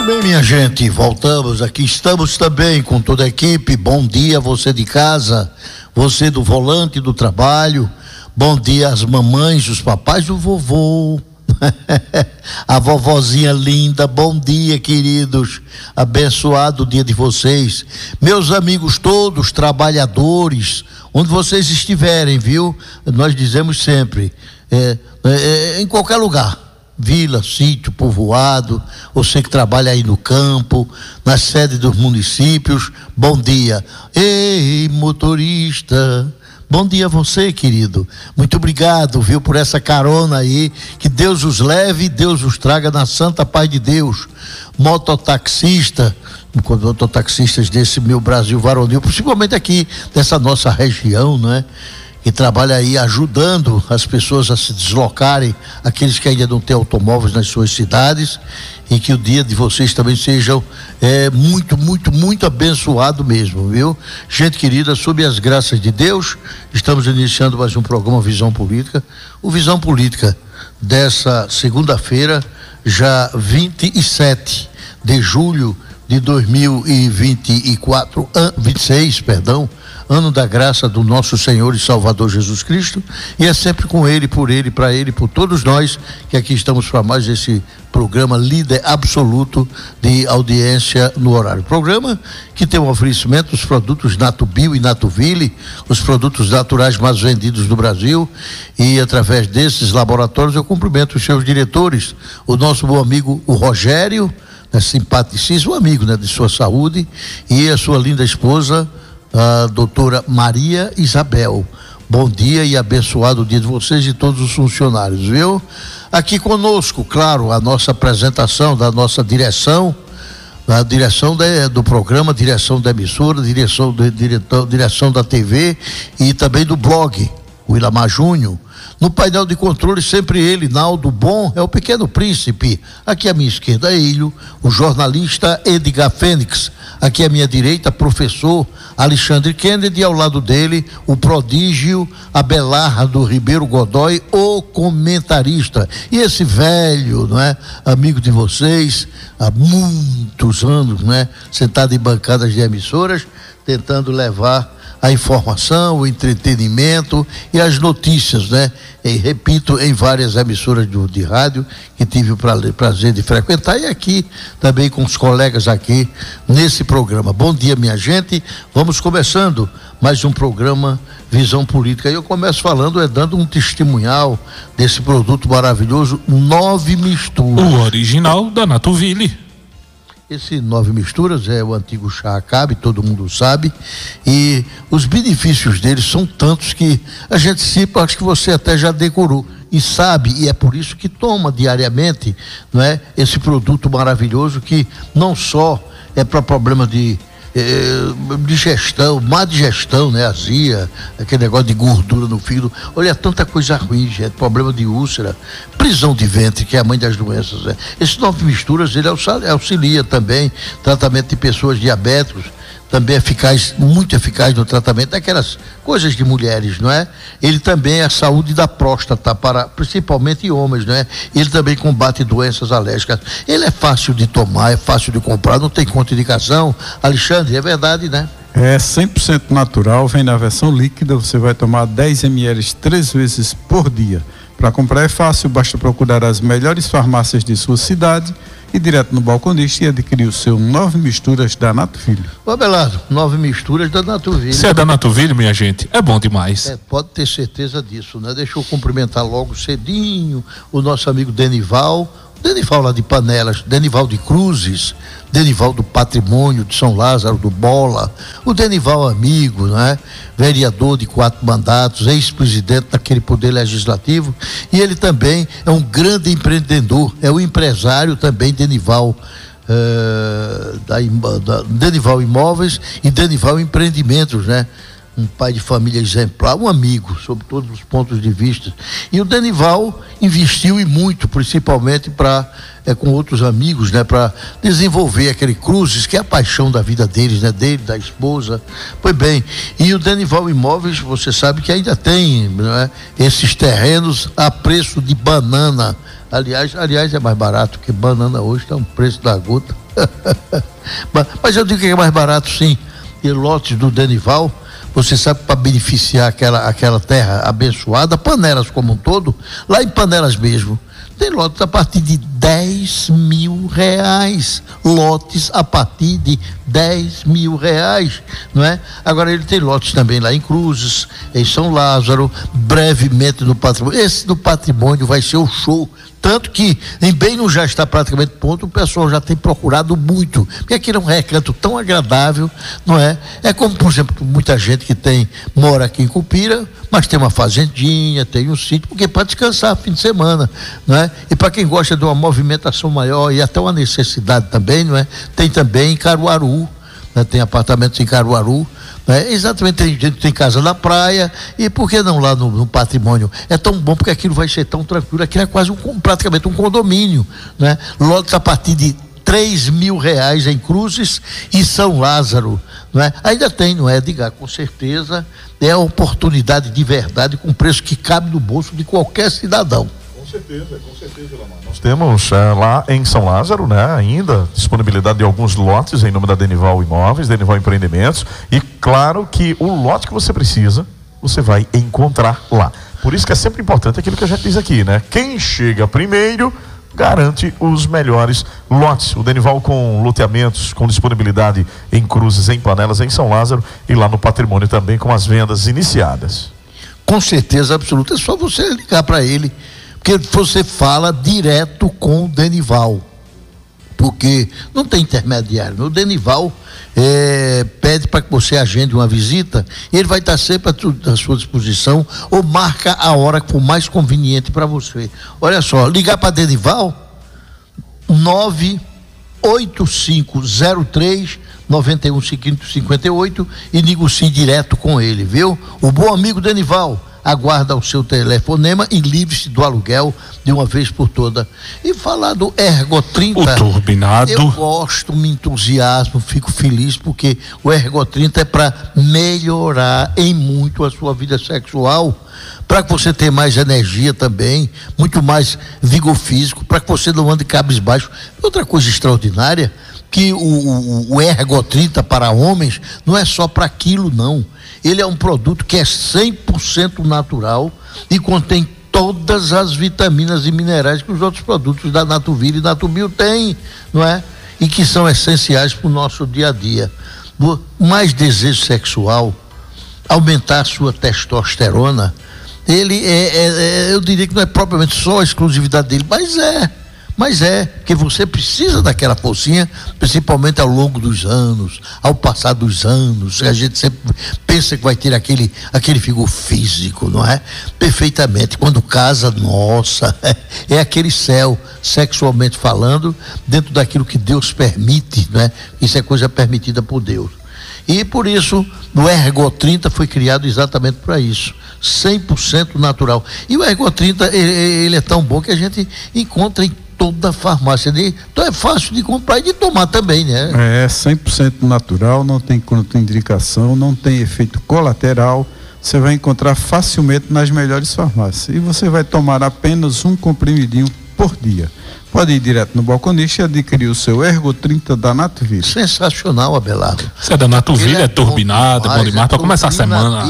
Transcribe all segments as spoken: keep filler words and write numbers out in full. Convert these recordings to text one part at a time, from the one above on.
Bem, minha gente, voltamos aqui, estamos também com toda a equipe. Bom dia você de casa, você do volante do trabalho, bom dia às mamães, os papais, o vovô, a vovozinha linda, bom dia, queridos, abençoado o dia de vocês, meus amigos todos, trabalhadores, onde vocês estiverem, viu? Nós dizemos sempre, é, é, em qualquer lugar, vila, sítio, povoado, você que trabalha aí no campo, na sede dos municípios, bom dia. Ei, motorista, bom dia a você, querido, muito obrigado, viu, por essa carona aí, que Deus os leve, Deus os traga na santa paz de Deus. Mototaxista, mototaxistas desse meu Brasil varonil, principalmente aqui dessa nossa região, não é? Que trabalha aí ajudando as pessoas a se deslocarem, aqueles que ainda não têm automóveis nas suas cidades, e que o dia de vocês também sejam é, muito, muito, muito abençoado mesmo, viu? Gente querida, sob as graças de Deus, estamos iniciando mais um programa Visão Política, o Visão Política dessa segunda-feira, já vinte e sete de julho de dois mil e vinte e quatro, vinte e seis, perdão, ano da graça do nosso Senhor e Salvador Jesus Cristo, e é sempre com Ele, por Ele, para Ele, por todos nós que aqui estamos para mais esse programa líder absoluto de audiência no horário. Programa que tem um oferecimento dos produtos Natubio e Natuville, os produtos naturais mais vendidos do Brasil, e através desses laboratórios eu cumprimento os seus diretores, o nosso bom amigo o Rogério, né, simpaticíssimo amigo, né, de sua saúde, e a sua linda esposa, a doutora Maria Isabel. Bom dia e abençoado o dia de vocês e todos os funcionários, viu? Aqui conosco, claro, a nossa apresentação da nossa direção, a direção de, do programa, direção da emissora, direção, de, diretor, direção da T V e também do blog, o Ilamar Júnior. No painel de controle, sempre ele, Naldo Bom, é o pequeno príncipe. Aqui à minha esquerda, Ilho, o jornalista Edgar Fênix. Aqui à minha direita, professor Alexandre Kennedy, e ao lado dele, o prodígio Abelardo Ribeiro Godoy, o comentarista. E esse velho, não é, amigo de vocês, há muitos anos, não é, sentado em bancadas de emissoras, tentando levar a informação, o entretenimento e as notícias, né? E repito, em várias emissoras de, de rádio que tive o pra, prazer de frequentar, e aqui também com os colegas aqui nesse programa. Bom dia, minha gente, vamos começando mais um programa Visão Política. E eu começo falando, é dando um testemunhal desse produto maravilhoso, Nove Misturas. O original da Natuville. Esse Nove Misturas é o antigo chá Acabe, todo mundo sabe, e os benefícios dele são tantos que a gente se, acho que você até já decorou e sabe, e é por isso que toma diariamente, não é, esse produto maravilhoso que não só é para problema de É, digestão, má digestão, né, azia, aquele negócio de gordura no fígado, olha, tanta coisa ruim, gente, problema de úlcera, prisão de ventre, que é a mãe das doenças, né? Esses Nove Misturas, ele auxilia também tratamento de pessoas diabéticas, também eficaz, muito eficaz no tratamento daquelas coisas de mulheres, não é? Ele também é a saúde da próstata, para, principalmente em homens, não é? Ele também combate doenças alérgicas. Ele é fácil de tomar, é fácil de comprar, não tem contraindicação. Alexandre, é verdade, né? É cem por cento natural, vem na versão líquida, você vai tomar dez mililitros três vezes por dia. Para comprar é fácil, basta procurar as melhores farmácias de sua cidade e direto no balconista e adquirir o seu Nove Misturas da Natuville. Ô Abelardo, Nove Misturas da Natuville. Se é da Natuville, minha gente, é bom demais. É, pode ter certeza disso, né? Deixa eu cumprimentar logo cedinho o nosso amigo Denival, Denival lá de Panelas, Denival de Cruzes, Denival do Patrimônio de São Lázaro, do Bola, o Denival amigo, né? Vereador de quatro mandatos, ex-presidente daquele poder legislativo, e ele também é um grande empreendedor, é o empresário também, Denival, uh, da, da Denival Imóveis e Denival Empreendimentos, né? Um pai de família exemplar, um amigo, sob todos os pontos de vista. E o Denival investiu e muito, principalmente para, é, com outros amigos, né, para desenvolver aquele Cruzes, que é a paixão da vida deles, né, dele, da esposa. Pois bem, e o Denival Imóveis, você sabe que ainda tem, né, esses terrenos a preço de banana. Aliás, aliás, é mais barato que banana hoje, está um preço da gota. Mas eu digo que é mais barato, sim. E lotes do Denival, você sabe, para beneficiar aquela, aquela terra abençoada, Panelas como um todo, lá em Panelas mesmo, tem lotes a partir de dez mil reais. Lotes a partir de dez mil reais, não é? Agora ele tem lotes também lá em Cruzes, em São Lázaro, brevemente no Patrimônio. Esse do Patrimônio vai ser o show. Tanto que em Bem-no já está praticamente pronto, o pessoal já tem procurado muito, porque aquilo é um recanto tão agradável, não é? É como, por exemplo, muita gente que tem, mora aqui em Cupira, mas tem uma fazendinha, tem um sítio, porque para descansar fim de semana, não é? E para quem gosta de uma movimentação maior e até uma necessidade também, não é? Tem também em Caruaru, né? Tem apartamentos em Caruaru, é, exatamente, tem gente que tem casa na praia, e por que não lá no, no Patrimônio? É tão bom porque aquilo vai ser tão tranquilo, aquilo é quase um, praticamente um condomínio, né? Lotes a partir de três mil reais em Cruzes e São Lázaro, não é? Ainda tem, não é, Edgar? Com certeza é a oportunidade de verdade com preço que cabe no bolso de qualquer cidadão. Com certeza, com certeza, Lamar. Nós temos é, lá em São Lázaro, né, ainda disponibilidade de alguns lotes em nome da Denival Imóveis, Denival Empreendimentos, e claro que o lote que você precisa, você vai encontrar lá. Por isso que é sempre importante aquilo que a gente diz aqui, né? Quem chega primeiro garante os melhores lotes. O Denival com loteamentos, com disponibilidade em Cruzes, em Panelas, em São Lázaro e lá no Patrimônio também com as vendas iniciadas. Com certeza absoluta, é só você ligar para ele, porque você fala direto com o Denival, porque não tem intermediário. O Denival é, pede para que você agende uma visita, ele vai estar sempre à sua disposição, ou marca a hora que for mais conveniente para você. Olha só, ligar para Denival nove oito cinco zero três nove um cinco oito e negocie direto com ele, viu? O bom amigo Denival aguarda o seu telefonema e livre-se do aluguel de uma vez por toda. E falar do Ergo trinta, o turbinado, eu gosto, me entusiasmo, fico feliz, porque o Ergo trinta é para melhorar em muito a sua vida sexual, para que você tenha mais energia também, muito mais vigor físico, para que você não ande cabisbaixo. Outra coisa extraordinária, que o, o, o Ergo trinta para homens não é só para aquilo, não. Ele é um produto que é cem por cento natural e contém todas as vitaminas e minerais que os outros produtos da Natuville e Natubio têm, não é? E que são essenciais para o nosso dia a dia. Mais desejo sexual, aumentar a sua testosterona, ele é, é, é, eu diria que não é propriamente só a exclusividade dele, mas é. Mas é, porque você precisa daquela forcinha, principalmente ao longo dos anos, ao passar dos anos, a gente sempre pensa que vai ter aquele, aquele vigor físico, não é? Perfeitamente. Quando casa, nossa, é, é aquele céu, sexualmente falando, dentro daquilo que Deus permite, não é? Isso é coisa permitida por Deus. E por isso, o Ergo trinta foi criado exatamente para isso, cem por cento natural. E o Ergo trinta, ele, ele é tão bom que a gente encontra em toda a farmácia. De, então é fácil de comprar e de tomar também, né? É cem por cento natural, não tem contraindicação, não tem efeito colateral. Você vai encontrar facilmente nas melhores farmácias. E você vai tomar apenas um comprimidinho por dia. Pode ir direto no balconista e adquirir o seu Ergo trinta da Natuville. Sensacional, Abelardo. Você é da Natuville, é, é turbinado, é bom demais, para começar a semana.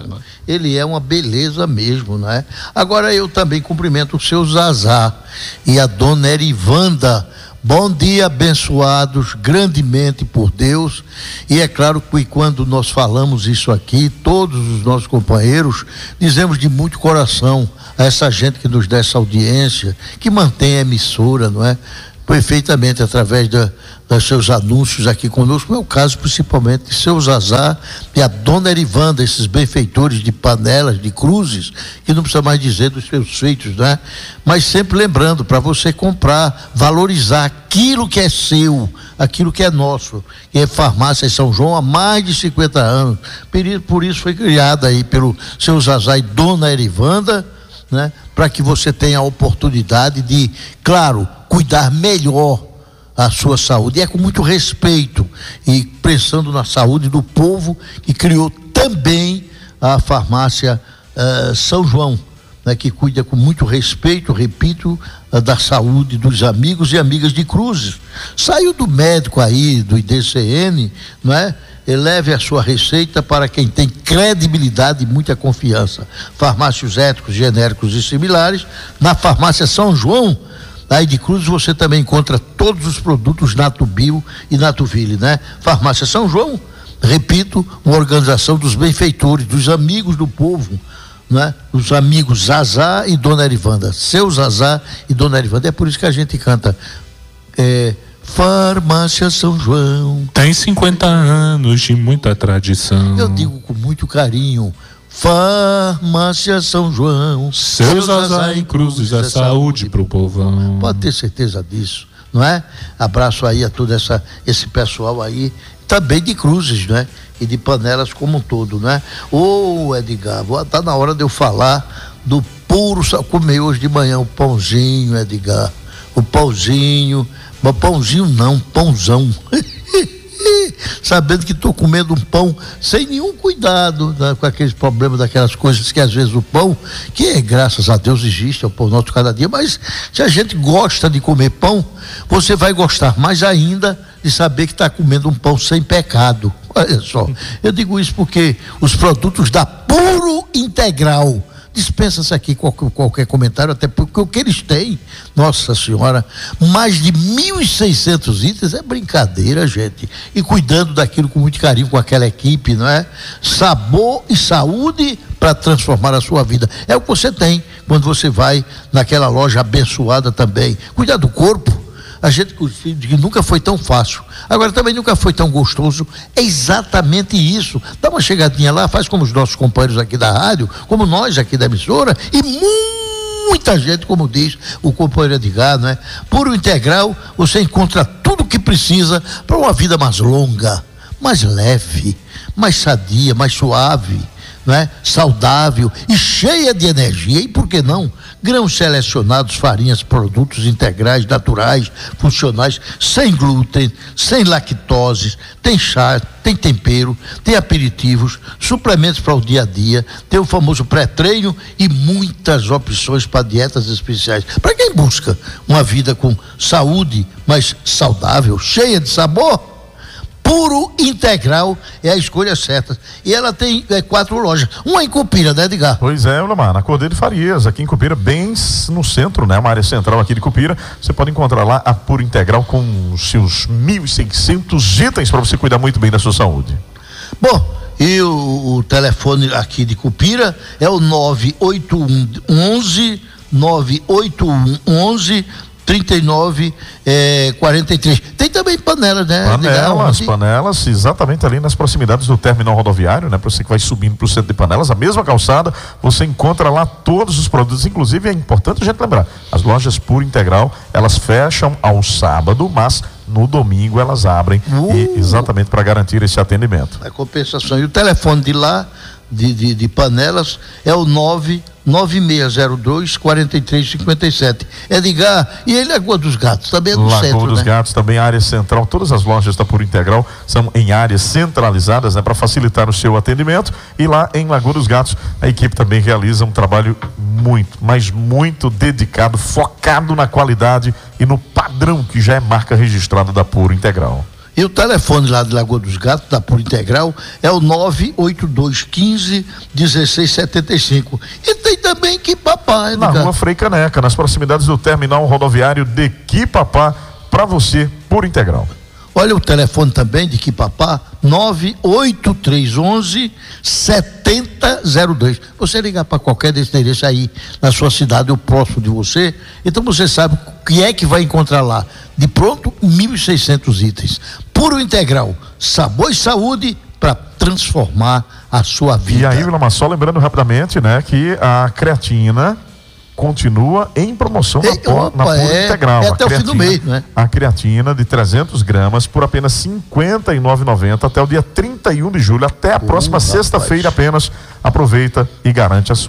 Ele é uma beleza mesmo, não é? Agora eu também cumprimento o seu Zazá e a dona Erivanda. Bom dia, abençoados grandemente por Deus. E é claro que quando nós falamos isso aqui, todos os nossos companheiros dizemos de muito coração a essa gente que nos dá essa audiência, que mantém a emissora, não é? Perfeitamente através da, dos seus anúncios aqui conosco, é o caso principalmente de seu Zazá e a dona Erivanda, esses benfeitores de Panelas, de Cruzes, que não precisa mais dizer dos seus feitos, né? Mas sempre lembrando, para você comprar, valorizar aquilo que é seu, aquilo que é nosso, que é farmácia em São João há mais de cinquenta anos, por isso foi criada aí pelo seu Zazá e dona Erivanda, né? Para que você tenha a oportunidade de, claro, cuidar melhor a sua saúde. E é com muito respeito e pensando na saúde do povo que criou também a farmácia uh, São João, né, que cuida com muito respeito, repito, da saúde dos amigos e amigas de Cruzes. Saiu do médico aí, do I D C N, não é? Eleve a sua receita para quem tem credibilidade e muita confiança. Farmácios éticos, genéricos e similares. Na farmácia São João, aí de Cruzes, você também encontra todos os produtos Natubio e Natuville, né? Farmácia São João, repito, uma organização dos benfeitores, dos amigos do povo, né? Os amigos Zazá e Dona Erivanda, seu Zazá e Dona Erivanda. É por isso que a gente canta é, Farmácia São João. Tem cinquenta anos de muita tradição. Eu digo com muito carinho, Farmácia São João, seu Zazá e Cruzes, é saúde pro povão. Pode ter certeza disso, não é? Abraço aí a todo essa, esse pessoal aí, também de Cruzes, né? E de Panelas como um todo, né? Ô, Edgar, tá na hora de eu falar do puro, comer hoje de manhã o pãozinho, Edgar, o pãozinho, mas pãozinho não, pãozão. Sabendo que estou comendo um pão sem nenhum cuidado, né, com aqueles problemas, daquelas coisas que às vezes o pão, que é, graças a Deus existe, é o pão nosso cada dia, mas se a gente gosta de comer pão, você vai gostar mais ainda de saber que está comendo um pão sem pecado. Olha só, eu digo isso porque os produtos da Puro Integral, dispensa-se aqui qualquer, qualquer comentário, até porque o que eles têm, nossa senhora, mais de mil e seiscentos itens, é brincadeira, gente, e cuidando daquilo com muito carinho, com aquela equipe, não é? Sabor e saúde para transformar a sua vida, é o que você tem quando você vai naquela loja abençoada também. Cuidar do corpo, a gente que nunca foi tão fácil, agora também nunca foi tão gostoso, é exatamente isso. Dá uma chegadinha lá, faz como os nossos companheiros aqui da rádio, como nós aqui da emissora, e muita gente, como diz o companheiro Edgar, não é? Puro Integral, você encontra tudo o que precisa para uma vida mais longa, mais leve, mais sadia, mais suave, não é? Saudável e cheia de energia. E por que não? Grãos selecionados, farinhas, produtos integrais, naturais, funcionais, sem glúten, sem lactose, tem chá, tem tempero, tem aperitivos, suplementos para o dia a dia, tem o famoso pré-treino e muitas opções para dietas especiais. Para quem busca uma vida com saúde, mas saudável, cheia de sabor, Puro Integral é a escolha certa. E ela tem é, quatro lojas. Uma em Cupira, né, Edgar? Pois é, Ulamar, na Cordeiro de Farias, aqui em Cupira, bem no centro, né? Uma área central aqui de Cupira. Você pode encontrar lá a Puro Integral com os seus mil e seiscentos itens para você cuidar muito bem da sua saúde. Bom, e o, o telefone aqui de Cupira é o nove oito um onze nove oito um onze trinta e nove quarenta e três. Tem também panelas, né? Panelas, panelas, exatamente ali nas proximidades do terminal rodoviário, né? Para você que vai subindo para o centro de Panelas, a mesma calçada, você encontra lá todos os produtos. Inclusive, é importante a gente lembrar, as lojas Puro Integral, elas fecham ao sábado, mas no domingo elas abrem, uh. e, exatamente para garantir esse atendimento. A compensação. E o telefone de lá, de, de, de Panelas, é o nove nove seis zero dois quatro três cinco sete. Edgar, e ele é Lagoa dos Gatos, também é no Lagoa centro, dos né? Gatos, também área central. Todas as lojas da Puro Integral são em áreas centralizadas, né, para facilitar o seu atendimento. E lá em Lagoa dos Gatos, a equipe também realiza um trabalho muito, mas muito dedicado, focado na qualidade e no padrão que já é marca registrada da Puro Integral. E o telefone lá de Lagoa dos Gatos, da Puro Integral, é o nove oito dois um cinco um seis sete cinco. E tem também Quipapá, na Rua Frei Caneca, nas proximidades do terminal rodoviário de Quipapá, para você, Puro Integral. Olha o telefone também de Quipapá, nove oito três um um sete zero zero dois. Você ligar para qualquer desse endereço aí na sua cidade ou próximo de você, então você sabe o que é que vai encontrar lá. De pronto, mil e seiscentos itens. Puro Integral, sabor e saúde para transformar a sua vida. E aí, Vilma, só lembrando rapidamente, né, que a creatina continua em promoção na, Ei, opa, na Puro é, Integral. É até a creatina, o fim do mês, né? A creatina de trezentos gramas por apenas cinquenta e nove reais e noventa centavos até o dia trinta e um de julho, até a próxima sexta-feira apenas. Aproveita e garante a sua.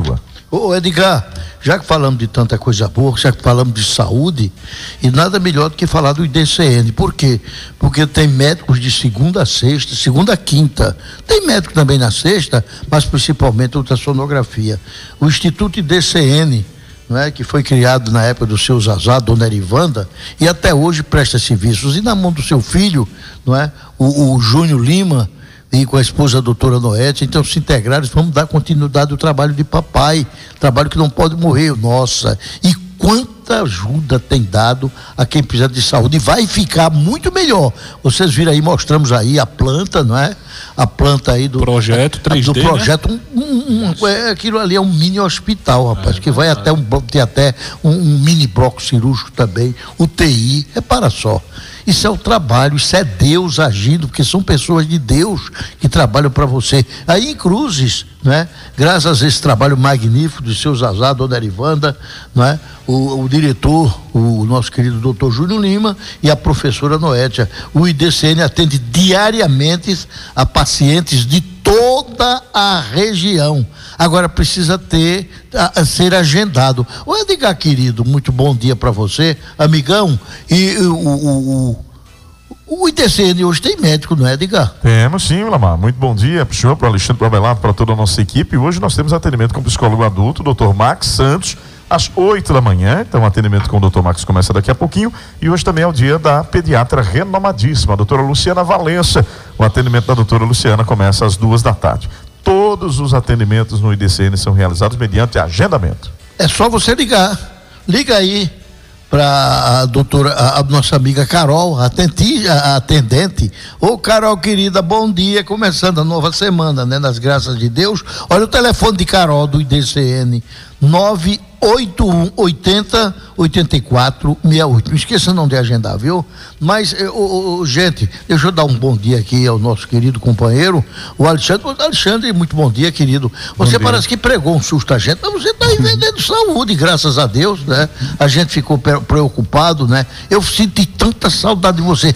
Ô Edgar, já que falamos de tanta coisa boa, já que falamos de saúde, e nada melhor do que falar do I D C N. Por quê? Porque tem médicos de segunda a sexta, segunda a quinta. Tem médico também na sexta, mas principalmente ultrassonografia. O Instituto I D C N, não é, que foi criado na época do seu Zazá, Dona Erivanda, e até hoje presta serviços. E na mão do seu filho, não é, o, o Júnior Lima, e com a esposa a doutora Noete, então se integraram, vamos dar continuidade ao trabalho de papai, trabalho que não pode morrer, nossa, e quanta ajuda tem dado a quem precisa de saúde, e vai ficar muito melhor. Vocês viram aí, mostramos aí a planta, não é? A planta aí do projeto três D, do projeto, né? um, um, um, é, aquilo ali é um mini hospital, rapaz, é, que vai é, até um, tem até um, um mini bloco cirúrgico também, U T I, repara só. Isso é o trabalho, isso é Deus agindo, porque são pessoas de Deus que trabalham para você. Aí em Cruzes, né? Graças a esse trabalho magnífico do seu Zazá, Dona Erivanda, né? O, o diretor, o nosso querido doutor Júnior Lima e a professora Noétia, o I D C N atende diariamente a pacientes de toda a região. Agora precisa ter, a, a ser agendado. Ô Edgar, querido, muito bom dia para você, amigão. E o, o, o, o I D C N hoje tem médico, não é, Edgar? Temos sim, Lamar. Muito bom dia para o senhor, para o Alexandre, para o Abelardo, para toda a nossa equipe. Hoje nós temos atendimento com o psicólogo adulto, doutor Max Santos, às oito da manhã. Então, o atendimento com o doutor Max começa daqui a pouquinho. E hoje também é o dia da pediatra renomadíssima, a doutora Luciana Valença. O atendimento da doutora Luciana começa às duas da tarde. Todos os atendimentos no I D C N são realizados mediante agendamento. É só você ligar. Liga aí para a doutora, a, a nossa amiga Carol, a, atenti, a, a atendente. Ô Carol, querida, bom dia. Começando a nova semana, né? Nas graças de Deus. Olha o telefone de Carol do I D C N. nove oito um oitenta oitenta e quatro sessenta e oito. Não esqueça não de agendar, viu? Mas, eu, eu, gente, deixa eu dar um bom dia aqui ao nosso querido companheiro, o Alexandre. Alexandre, muito bom dia, querido. Você bom parece dia. Que pregou um susto a gente, mas você está aí vendendo saúde, graças a Deus, né? A gente ficou preocupado, né? Eu senti tanta saudade de você.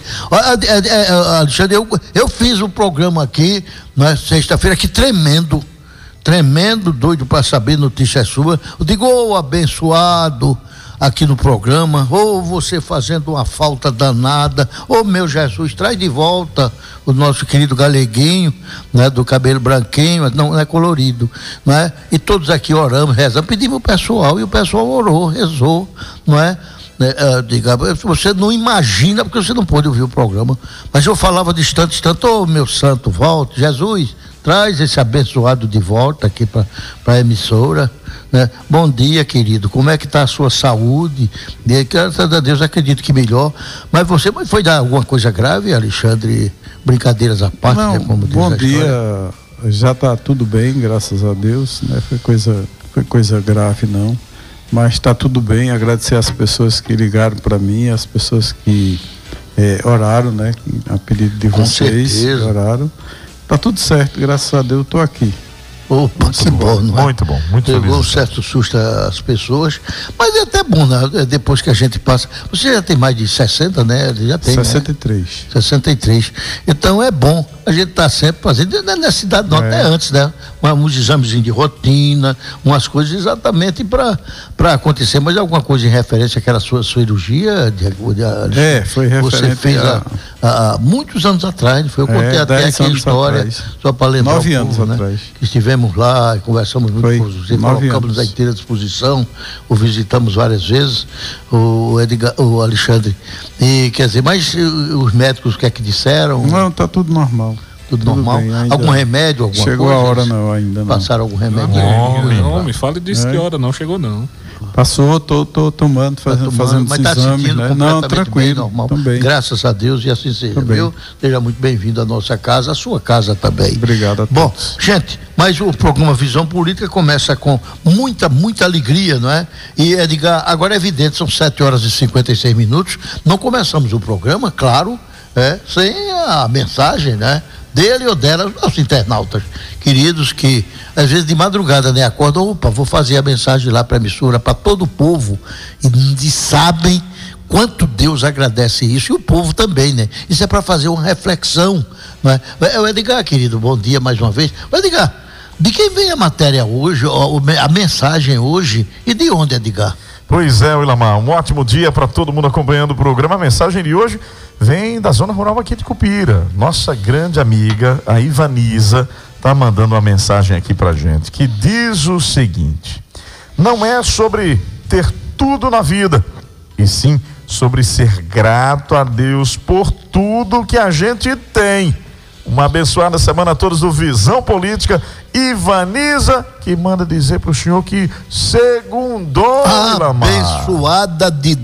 Alexandre, eu, eu fiz um programa aqui, né, sexta-feira, que tremendo. Tremendo, doido para saber notícia sua. Eu digo, ô oh, abençoado, aqui no programa, ou oh, você fazendo uma falta danada, ô oh, meu Jesus, traz de volta o nosso querido galeguinho, né, do cabelo branquinho, não, não é colorido, não é? E todos aqui oramos, rezamos, pedimos o pessoal, e o pessoal orou, rezou, não é? Uh, diga, você não imagina, porque você não pôde ouvir o programa, mas eu falava distante, distante, ô oh, meu santo, volte, Jesus, traz esse abençoado de volta aqui para a emissora, né? Bom dia, querido, como é que está a sua saúde? E, graças a Deus, acredito que melhor, mas você foi dar alguma coisa grave, Alexandre? Brincadeiras à parte, não, né? Como diz bom a dia, história. Já está tudo bem, graças a Deus, né? Foi coisa, foi coisa grave não, mas está tudo bem. Agradecer às pessoas que ligaram para mim, às pessoas que é, oraram, né? A pedido de Com vocês, certeza. oraram. Tá tudo certo, graças a Deus eu tô aqui. Opa, que bom, não é? Muito bom, muito feliz. Pegou um certo susto às pessoas, mas é até bom, né? Depois que a gente passa. Você já tem mais de sessenta, né? Já tem, sessenta e três. Né? sessenta e três. Então é bom. A gente está sempre fazendo, não é nessa idade não, é. Até antes, né? Uns exames de rotina, umas coisas exatamente para acontecer. Mas alguma coisa em referência àquela sua cirurgia? De, de, é, foi referente você fez a... há muitos anos atrás, foi? Eu contei é, até aquela história, atrás. Só para lembrar Nove o anos povo, atrás. Né? Que estivemos lá, conversamos muito foi com você, colocamos à inteira disposição, o visitamos várias vezes, o, Edgar, o Alexandre. E quer dizer, mas os médicos o que é que disseram? Não, está tudo normal. Tudo, tudo normal? Bem, algum remédio, alguma chegou coisa? Chegou a hora não, ainda não. Passaram algum remédio? Não, não, não me fale disso, é. Que hora não chegou não. Passou, tô, tô tomando, fazendo, tá fazendo mas esses tá exames, né? Não, tranquilo, bem, normal. Também. Graças a Deus e assim seja, também. Viu? Seja muito bem-vindo à nossa casa, à sua casa também. Obrigado a todos. Bom, gente, mas o programa Visão Política começa com muita, muita alegria, não é? E, Edgar, agora é evidente, são sete horas e cinquenta e seis minutos, não começamos o programa, claro, é, sem a mensagem, né? Dele ou dela, nossos internautas queridos que às vezes de madrugada, né, acordam, opa, vou fazer a mensagem lá para a emissora, para todo o povo, e, e sabem quanto Deus agradece isso, e o povo também, né? Isso é para fazer uma reflexão, não é? O Edgar, querido, bom dia mais uma vez. O Edgar, De quem vem a matéria hoje, a mensagem hoje, e de onde, Edgar? Pois é, Willamar, um ótimo dia para todo mundo acompanhando o programa. A mensagem de hoje vem da zona rural aqui de Cupira. Nossa grande amiga, a Ivaniza, tá mandando uma mensagem aqui pra gente, que diz o seguinte: não é sobre ter tudo na vida, e sim sobre ser grato a Deus por tudo que a gente tem. Uma abençoada semana a todos do Visão Política. Ivaniza, que manda dizer pro senhor que segundou, Willamar. Abençoada de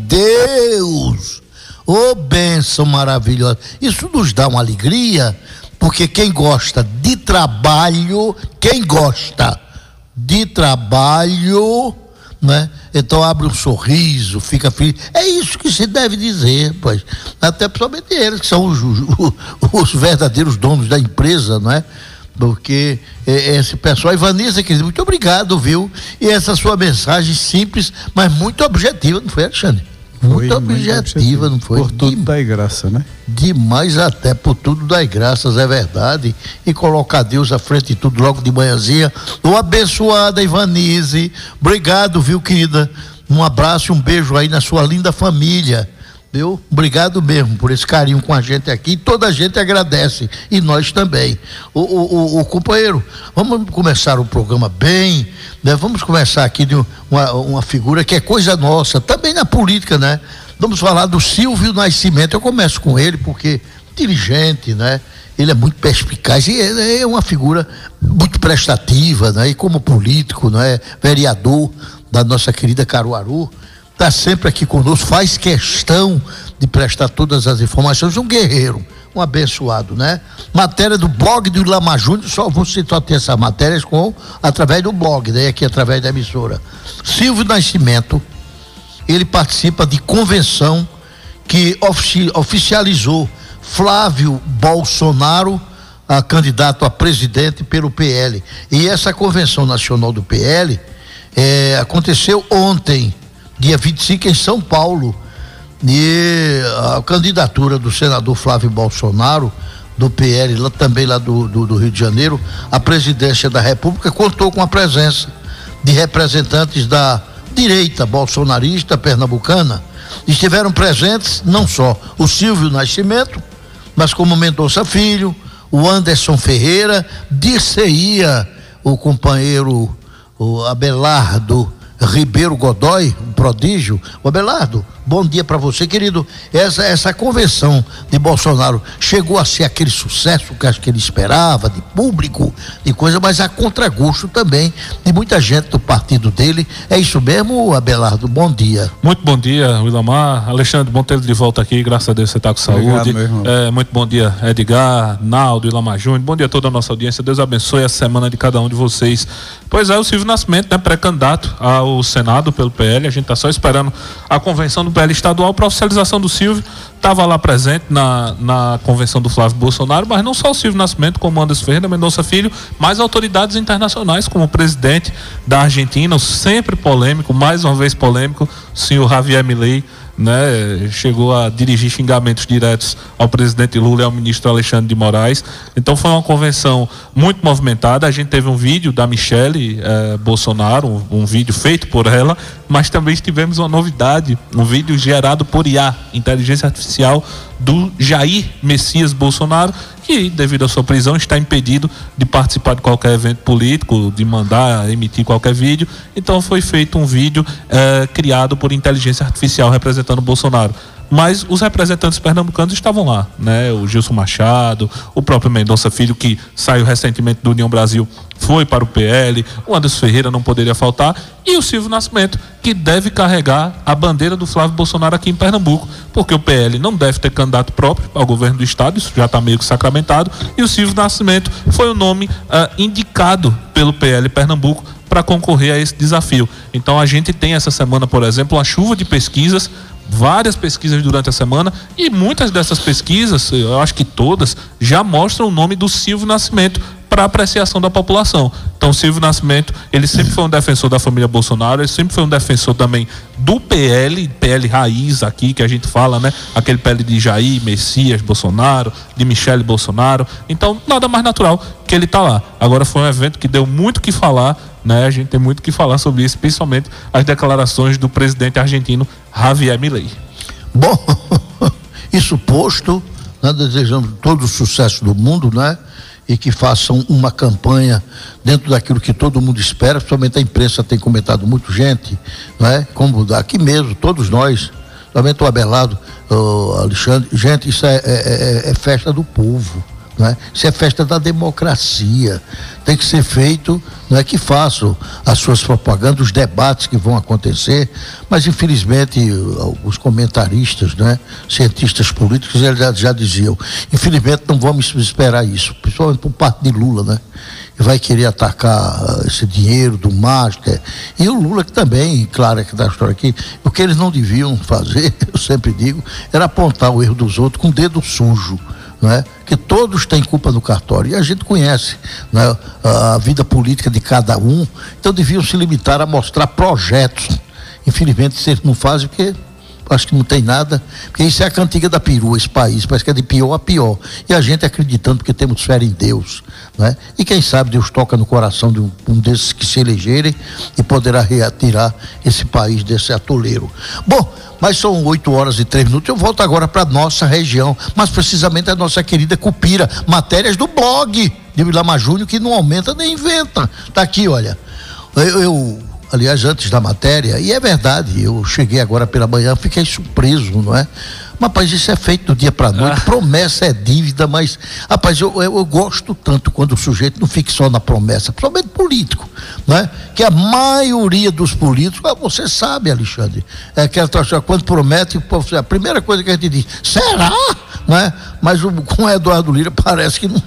Deus, ô bênção maravilhosa. Isso nos dá uma alegria, porque quem gosta de trabalho, quem gosta de trabalho, né? Então abre um sorriso, fica feliz. É isso que se deve dizer, pois. Até principalmente eles que são os, os, os verdadeiros donos da empresa, não é? Porque esse pessoal, Ivaniza, querido, muito obrigado, viu? E essa sua mensagem simples, mas muito objetiva, não foi, Alexandre? Muito foi, objetiva, não foi? Por tudo de, dai graça, né? Demais até, por tudo dai graças, é verdade. E colocar Deus à frente de tudo logo de manhãzinha. Ô abençoada Ivanize, obrigado, viu, querida? Um abraço e um beijo aí na sua linda família. Viu? Obrigado mesmo por esse carinho com a gente aqui. Toda a gente agradece, e nós também. O, o, o, o companheiro, vamos começar o programa bem, né? Vamos começar aqui de uma, uma figura que é coisa nossa, também na política, né? Vamos falar do Silvio Nascimento. Eu começo com ele porque dirigente, né? Ele é muito perspicaz e é uma figura muito prestativa, né? E como político, né? Vereador da nossa querida Caruaru, está sempre aqui conosco, faz questão de prestar todas as informações, um guerreiro, um abençoado, né? Matéria do blog do Willamar Júnior, só você só ter essas matérias com, através do blog, daí aqui através da emissora. Silvio Nascimento, ele participa de convenção que ofici, oficializou Flávio Bolsonaro, a candidato a presidente pelo P L. E essa convenção nacional do P L é, aconteceu ontem, dia vinte e cinco, em São Paulo, e a candidatura do senador Flávio Bolsonaro, do P L, lá, também lá do, do, do Rio de Janeiro, à presidência da República, contou com a presença de representantes da direita bolsonarista pernambucana. Estiveram presentes não só o Silvio Nascimento, mas como Mendonça Filho, o Anderson Ferreira, dir-se-ia o companheiro o Abelardo Ribeiro Godoy, um prodígio. O Abelardo, bom dia para você, querido. Essa, essa convenção de Bolsonaro chegou a ser aquele sucesso que acho que ele esperava, de público, de coisa, mas a contragosto também de muita gente do partido dele. É isso mesmo, Abelardo? Bom dia. Muito bom dia, Willamar. Alexandre, bom ter de volta aqui, graças a Deus você está com saúde. É, muito bom dia, Edgar, Naldo, Willamar Júnior. Bom dia a toda a nossa audiência. Deus abençoe a semana de cada um de vocês. Pois é, o Silvio Nascimento, né, pré-candidato ao Senado pelo P L. A gente está só esperando a convenção do P L estadual para oficialização do Silvio. Estava lá presente na, na convenção do Flávio Bolsonaro, mas não só o Silvio Nascimento, como Anderson Ferreira, Mendonça Filho, mas autoridades internacionais, como o presidente da Argentina, o sempre polêmico, mais uma vez polêmico, o senhor Javier Milei, né, chegou a dirigir xingamentos diretos ao presidente Lula e ao ministro Alexandre de Moraes. Então foi uma convenção muito movimentada. A gente teve um vídeo da Michele eh, Bolsonaro, um, um vídeo feito por ela, mas também tivemos uma novidade, um vídeo gerado por I A, inteligência artificial, do Jair Messias Bolsonaro, que devido à sua prisão está impedido de participar de qualquer evento político, de mandar emitir qualquer vídeo. Então foi feito um vídeo eh, criado por inteligência artificial representando o Bolsonaro. Mas os representantes pernambucanos estavam lá, né? O Gilson Machado, o próprio Mendonça Filho, que saiu recentemente do União Brasil, foi para o P L, o Anderson Ferreira não poderia faltar, e o Silvio Nascimento, que deve carregar a bandeira do Flávio Bolsonaro aqui em Pernambuco, porque o P L não deve ter candidato próprio ao governo do estado, isso já está meio que sacramentado, e o Silvio Nascimento foi o nome uh, indicado pelo P L Pernambuco para concorrer a esse desafio. Então a gente tem essa semana, por exemplo, uma chuva de pesquisas, várias pesquisas durante a semana, e muitas dessas pesquisas, eu acho que todas, já mostram o nome do Silvio Nascimento para para apreciação da população. Então, Silvio Nascimento, ele sempre foi um defensor da família Bolsonaro, ele sempre foi um defensor também do P L, P L raiz aqui, que a gente fala, né? Aquele P L de Jair, Messias, Bolsonaro, de Michele Bolsonaro. Então, nada mais natural que ele tá lá. Agora, foi um evento que deu muito o que falar, né? A gente tem muito o que falar sobre isso, principalmente as declarações do presidente argentino Javier Milei. Bom, isso posto, né, desejando todo o sucesso do mundo, né? E que façam uma campanha dentro daquilo que todo mundo espera, principalmente a imprensa tem comentado muito, gente, né? Como aqui mesmo, todos nós, somente o Abelardo, o Alexandre, gente, isso é, é, é festa do povo. Né? Isso é festa da democracia, tem que ser feito, não é que façam as suas propagandas, os debates que vão acontecer, mas infelizmente os comentaristas, né, cientistas políticos, eles já, já diziam, infelizmente não vamos esperar isso, principalmente por parte de Lula, né? E vai querer atacar esse dinheiro do Master, e o Lula que também, claro que da história aqui, o que eles não deviam fazer, eu sempre digo, era apontar o erro dos outros com o dedo sujo. Não é? Que todos têm culpa no cartório e a gente conhece, né, a vida política de cada um, então deviam se limitar a mostrar projetos. Infelizmente vocês não fazem porque acho que não tem nada, porque isso é a cantiga da perua, esse país parece que é de pior a pior, e a gente acreditando porque temos fé em Deus, né? E quem sabe Deus toca no coração de um, um desses que se elegerem e poderá retirar esse país desse atoleiro. Bom, mas são oito horas e três minutos, eu volto agora para nossa região, mas precisamente a nossa querida Cupira, matérias do blog de Vilama Júnior, que não aumenta nem inventa, tá aqui, olha, eu, eu aliás, antes da matéria, e é verdade, eu cheguei agora pela manhã, fiquei surpreso, não é? Mas, rapaz, isso é feito do dia para noite, ah. Promessa é dívida, mas, rapaz, eu, eu, eu gosto tanto quando o sujeito não fica só na promessa, principalmente político, não é? Que a maioria dos políticos, você sabe, Alexandre, é que quando promete, a primeira coisa que a gente diz, será? Não é? Mas o, com o Eduardo Lira parece que não...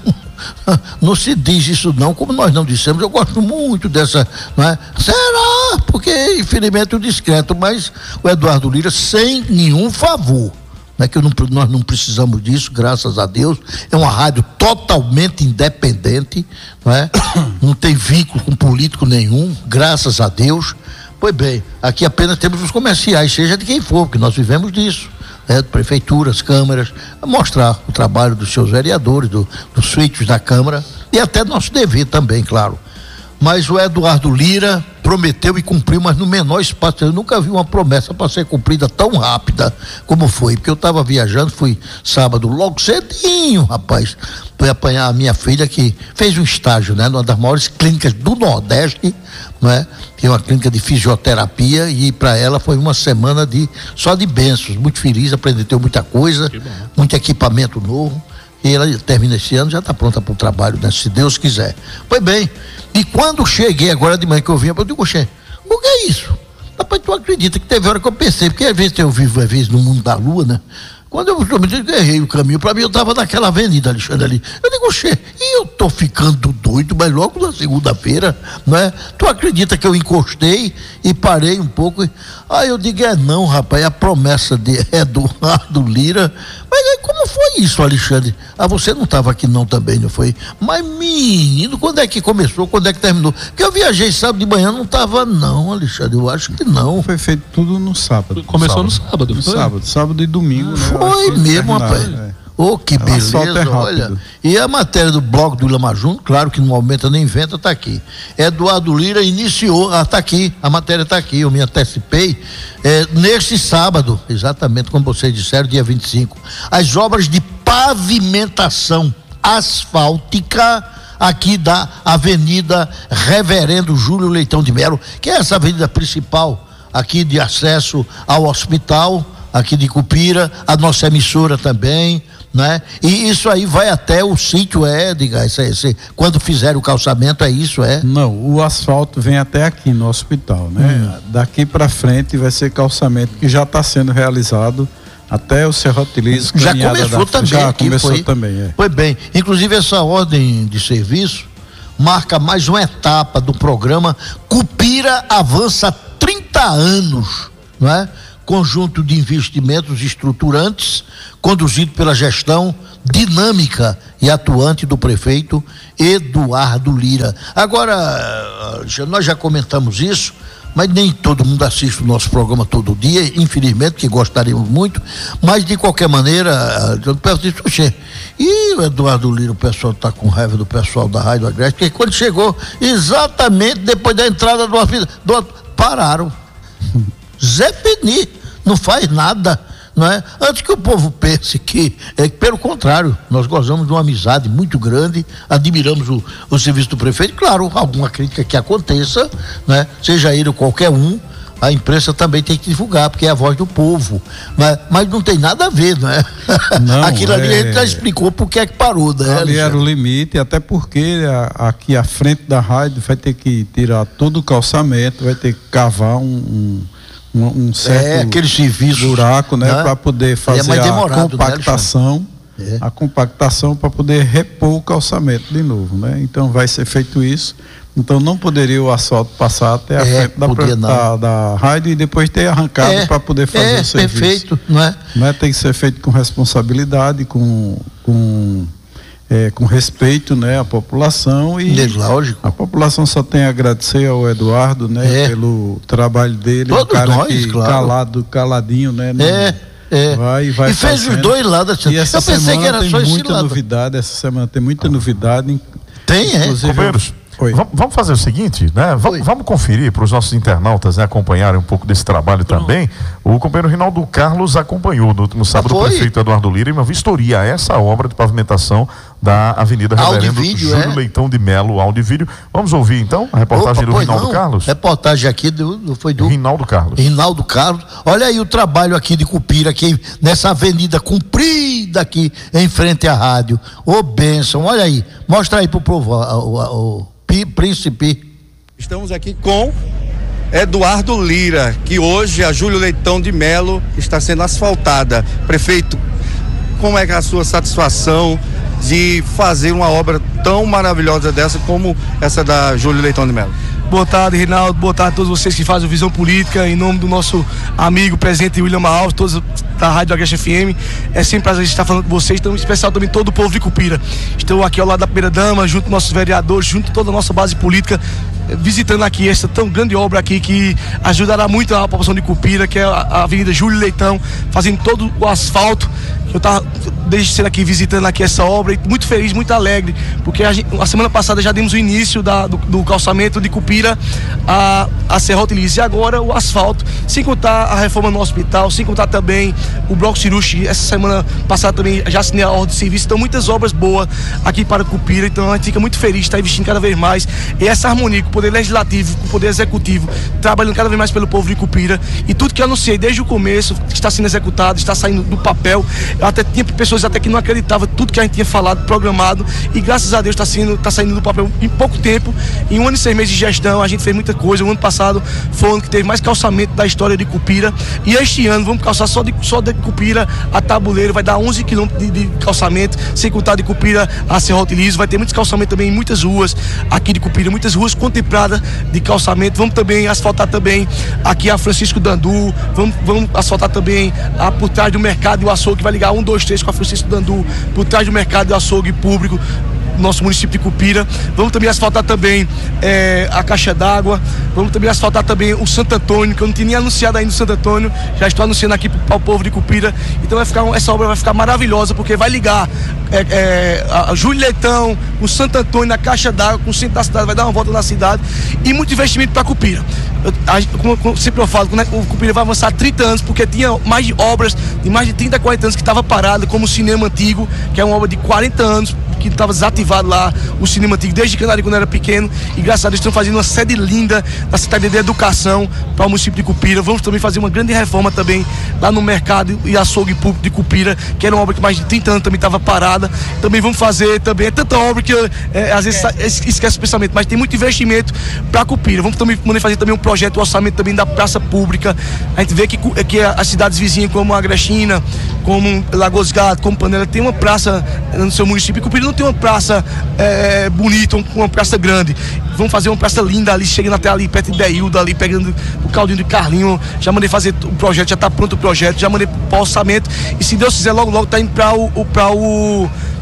Não se diz isso não, como nós não dissemos, eu gosto muito dessa, não é? Será? Porque infelizmente o discreto, mas o Eduardo Lira sem nenhum favor, não é que eu não, nós não precisamos disso, graças a Deus, é uma rádio totalmente independente, não é? Não tem vínculo com político nenhum, graças a Deus. Pois bem, aqui apenas temos os comerciais, seja de quem for, porque nós vivemos disso. É, prefeituras, câmaras, a mostrar o trabalho dos seus vereadores, do, dos feitos da Câmara e até nosso dever também, claro. Mas o Eduardo Lira prometeu e cumpriu, mas no menor espaço. Eu nunca vi uma promessa para ser cumprida tão rápida como foi, porque eu estava viajando, fui sábado logo cedinho, rapaz, fui apanhar a minha filha que fez um estágio, né, numa das maiores clínicas do Nordeste, né, que é uma clínica de fisioterapia, e para ela foi uma semana de só de bênçãos, muito feliz, aprendeu muita coisa, muito equipamento novo. E ela termina esse ano, já está pronta para o trabalho, né? Se Deus quiser. Pois bem, e quando cheguei agora de manhã que eu vim, eu digo, Xê, o que é isso? Rapaz, tu acredita que teve hora que eu pensei, porque às vezes eu vivo, às vezes, no mundo da lua, né? Quando eu errei o caminho, para mim eu estava naquela avenida, Alexandre, ali. Eu digo, Xê, e eu tô ficando doido, mas logo na segunda-feira, não é? Tu acredita que eu encostei e parei um pouco? E... Aí eu digo, é não, rapaz, a promessa de Eduardo Lira. Mas aí como foi isso, Alexandre? Ah, você não estava aqui não também, não foi? Mas menino, quando é que começou, quando é que terminou? Porque eu viajei sábado de manhã, não estava não, Alexandre, eu acho que não. Foi feito tudo no sábado. Começou sábado. no sábado. No sábado, sábado e domingo, né? Foi mesmo, rapaz. É. Oh, que beleza, é olha. E a matéria do blog do Vilama Júnior, claro que não aumenta nem inventa, tá aqui. Eduardo Lira iniciou, ah, tá aqui, a matéria tá aqui, eu me antecipei, é, neste sábado, exatamente como vocês disseram, dia vinte e cinco, as obras de pavimentação asfáltica aqui da Avenida Reverendo Júlio Leitão de Melo, que é essa avenida principal aqui de acesso ao hospital, aqui de Cupira, a nossa emissora também, né? E isso aí vai até o sítio, é, diga, esse, esse, quando fizer o calçamento, é isso, é? Não, o asfalto vem até aqui no hospital, né? Hum. Daqui para frente vai ser calçamento que já está sendo realizado até o Serrote Liso. Já começou da... também Já aqui, começou foi, também, é. Foi bem, inclusive essa ordem de serviço marca mais uma etapa do programa Cupira Avança trinta anos, não é? Conjunto de investimentos estruturantes conduzido pela gestão dinâmica e atuante do prefeito Eduardo Lira. Agora, nós já comentamos isso, mas nem todo mundo assiste o nosso programa todo dia, infelizmente, que gostaríamos muito, mas de qualquer maneira, eu pergunto, oxê, e o Eduardo Lira, o pessoal está com raiva do pessoal da Rádio Agreste, porque quando chegou, exatamente depois da entrada do, do pararam. Zé Peni, não faz nada, não é? Antes que o povo pense que, é, pelo contrário, nós gozamos de uma amizade muito grande, admiramos o, o serviço do prefeito, claro, alguma crítica que aconteça, né? Seja ele ou qualquer um, a imprensa também tem que divulgar, porque é a voz do povo, mas, mas não tem nada a ver, não é? Não, aquilo ali é... a gente já explicou por que é que parou, né? Ali era o limite, até porque a, aqui à frente da rádio vai ter que tirar todo o calçamento, vai ter que cavar um, um Um, um certo é, aquele serviço, buraco, né, né? Para poder fazer é a compactação, né, a compactação para poder repor o calçamento de novo, né? Então vai ser feito isso. Então não poderia o asfalto passar até a é, frente da, da, da rádio e depois ter arrancado é, para poder fazer é, o serviço. Perfeito, não é? Né? Tem que ser feito com responsabilidade, com com É, com respeito, né, à população e lógico. A população só tem a agradecer ao Eduardo, né, é. pelo trabalho dele, todos um cara nós, que claro. calado, caladinho, né, não, é, é. vai, vai e fez fazendo. Os dois lados. E essa eu pensei que era tem só muita novidade, essa semana tem muita novidade. Tem, é? Companheiros, vamos fazer o seguinte, né? Vamos, vamos conferir para os nossos internautas, né, acompanharem um pouco desse trabalho Pronto. também. O companheiro Rinaldo Carlos acompanhou no último sábado o prefeito Eduardo Lira em uma vistoria a essa obra de pavimentação da Avenida Reverendo Júlio é? Leitão de Melo, áudio e vídeo. Vamos ouvir então a reportagem Opa, do Rinaldo não. Carlos? Reportagem aqui do, do, foi do Rinaldo Carlos. Rinaldo Carlos. Olha aí o trabalho aqui de Cupira, aqui nessa avenida comprida aqui em frente à rádio. Ô bênção, olha aí. Mostra aí pro povo o, o, o Príncipe. Estamos aqui com Eduardo Lira, que hoje a Júlio Leitão de Melo está sendo asfaltada. Prefeito, como é que é a sua satisfação de fazer uma obra tão maravilhosa dessa como essa da Júlio Leitão de Melo? Boa tarde, Rinaldo. Boa tarde a todos vocês que fazem o Visão Política. Em nome do nosso amigo, presidente William Alves, todos da Rádio Agreste F M. É sempre prazer estar falando com vocês, então, em especial também todo o povo de Cupira. Estou aqui ao lado da primeira dama, junto com nossos vereadores, junto com toda a nossa base política, visitando aqui essa tão grande obra aqui que ajudará muito a população de Cupira, que é a Avenida Júlio Leitão, fazendo todo o asfalto. Eu estava desde ser aqui visitando aqui essa obra e muito feliz, muito alegre, porque a, gente, a semana passada já demos o início da, do, do calçamento de Cupira a, a Serra Utilize, e agora o asfalto, sem contar a reforma no hospital, sem contar também o bloco cirúrgico. Essa semana passada também já assinei a ordem de serviço, então muitas obras boas aqui para Cupira, então a gente fica muito feliz de estar investindo cada vez mais, e essa harmonia com o poder legislativo, com o poder executivo, trabalhando cada vez mais pelo povo de Cupira, e tudo que eu anunciei desde o começo está sendo executado, está saindo do papel. Eu até tinha pessoas até que não acreditavam tudo que a gente tinha falado, programado, e graças a Deus está saindo, tá saindo do papel em pouco tempo. Em um ano e seis meses de gestão a gente fez muita coisa. O ano passado foi o ano que teve mais calçamento da história de Cupira, e este ano vamos calçar só de, só de Cupira a Tabuleiro, vai dar onze quilômetros de, de calçamento, sem contar de Cupira a Serra Utilize. Vai ter muitos calçamentos também em muitas ruas aqui de Cupira, muitas ruas contempladas de calçamento. Vamos também asfaltar também aqui a Francisco Dandu, vamos, vamos asfaltar também a, por trás do mercado e o açougue, que vai ligar um, dois, três com a Francisco Dandu, por trás do mercado e açougue público, nosso município de Cupira. Vamos também asfaltar também é, a caixa d'água, vamos também asfaltar também o Santo Antônio, que eu não tinha nem anunciado ainda o Santo Antônio, já estou anunciando aqui para o povo de Cupira. Então vai ficar, essa obra vai ficar maravilhosa, porque vai ligar é, é, a Júlio Leitão, o Santo Antônio, na caixa d'água, com o centro da cidade, vai dar uma volta na cidade, e muito investimento para Cupira. Eu, a, como, como sempre eu falo, o Cupira vai avançar trinta anos, porque tinha mais de obras de mais de trinta, quarenta anos que estava parada, como o Cinema Antigo, que é uma obra de quarenta anos, que estava desativado lá, o Cinema Antigo, desde que quando eu era pequeno, e graças a Deus estão fazendo uma sede linda da Secretaria de Educação para o município de Cupira. Vamos também fazer uma grande reforma também lá no mercado e açougue público de Cupira, que era uma obra que mais de trinta anos também estava parada. Também vamos fazer também, é tanta obra que é, às vezes esquece. esquece o pensamento, mas tem muito investimento para Cupira. Vamos também fazer também um projeto, um orçamento também da praça pública. A gente vê que, que as cidades vizinhas, como a Agrestina, como Lagoas Gato, como Panela, tem uma praça no seu município. Cupira não tem uma praça é, bonita, uma praça grande. Vamos fazer uma praça linda ali, chegando até ali perto de Deilda, ali pegando o caldinho de Carlinho. Já mandei fazer o projeto, já está pronto o projeto, já mandei para o orçamento, e se Deus quiser, logo logo está indo para o, o,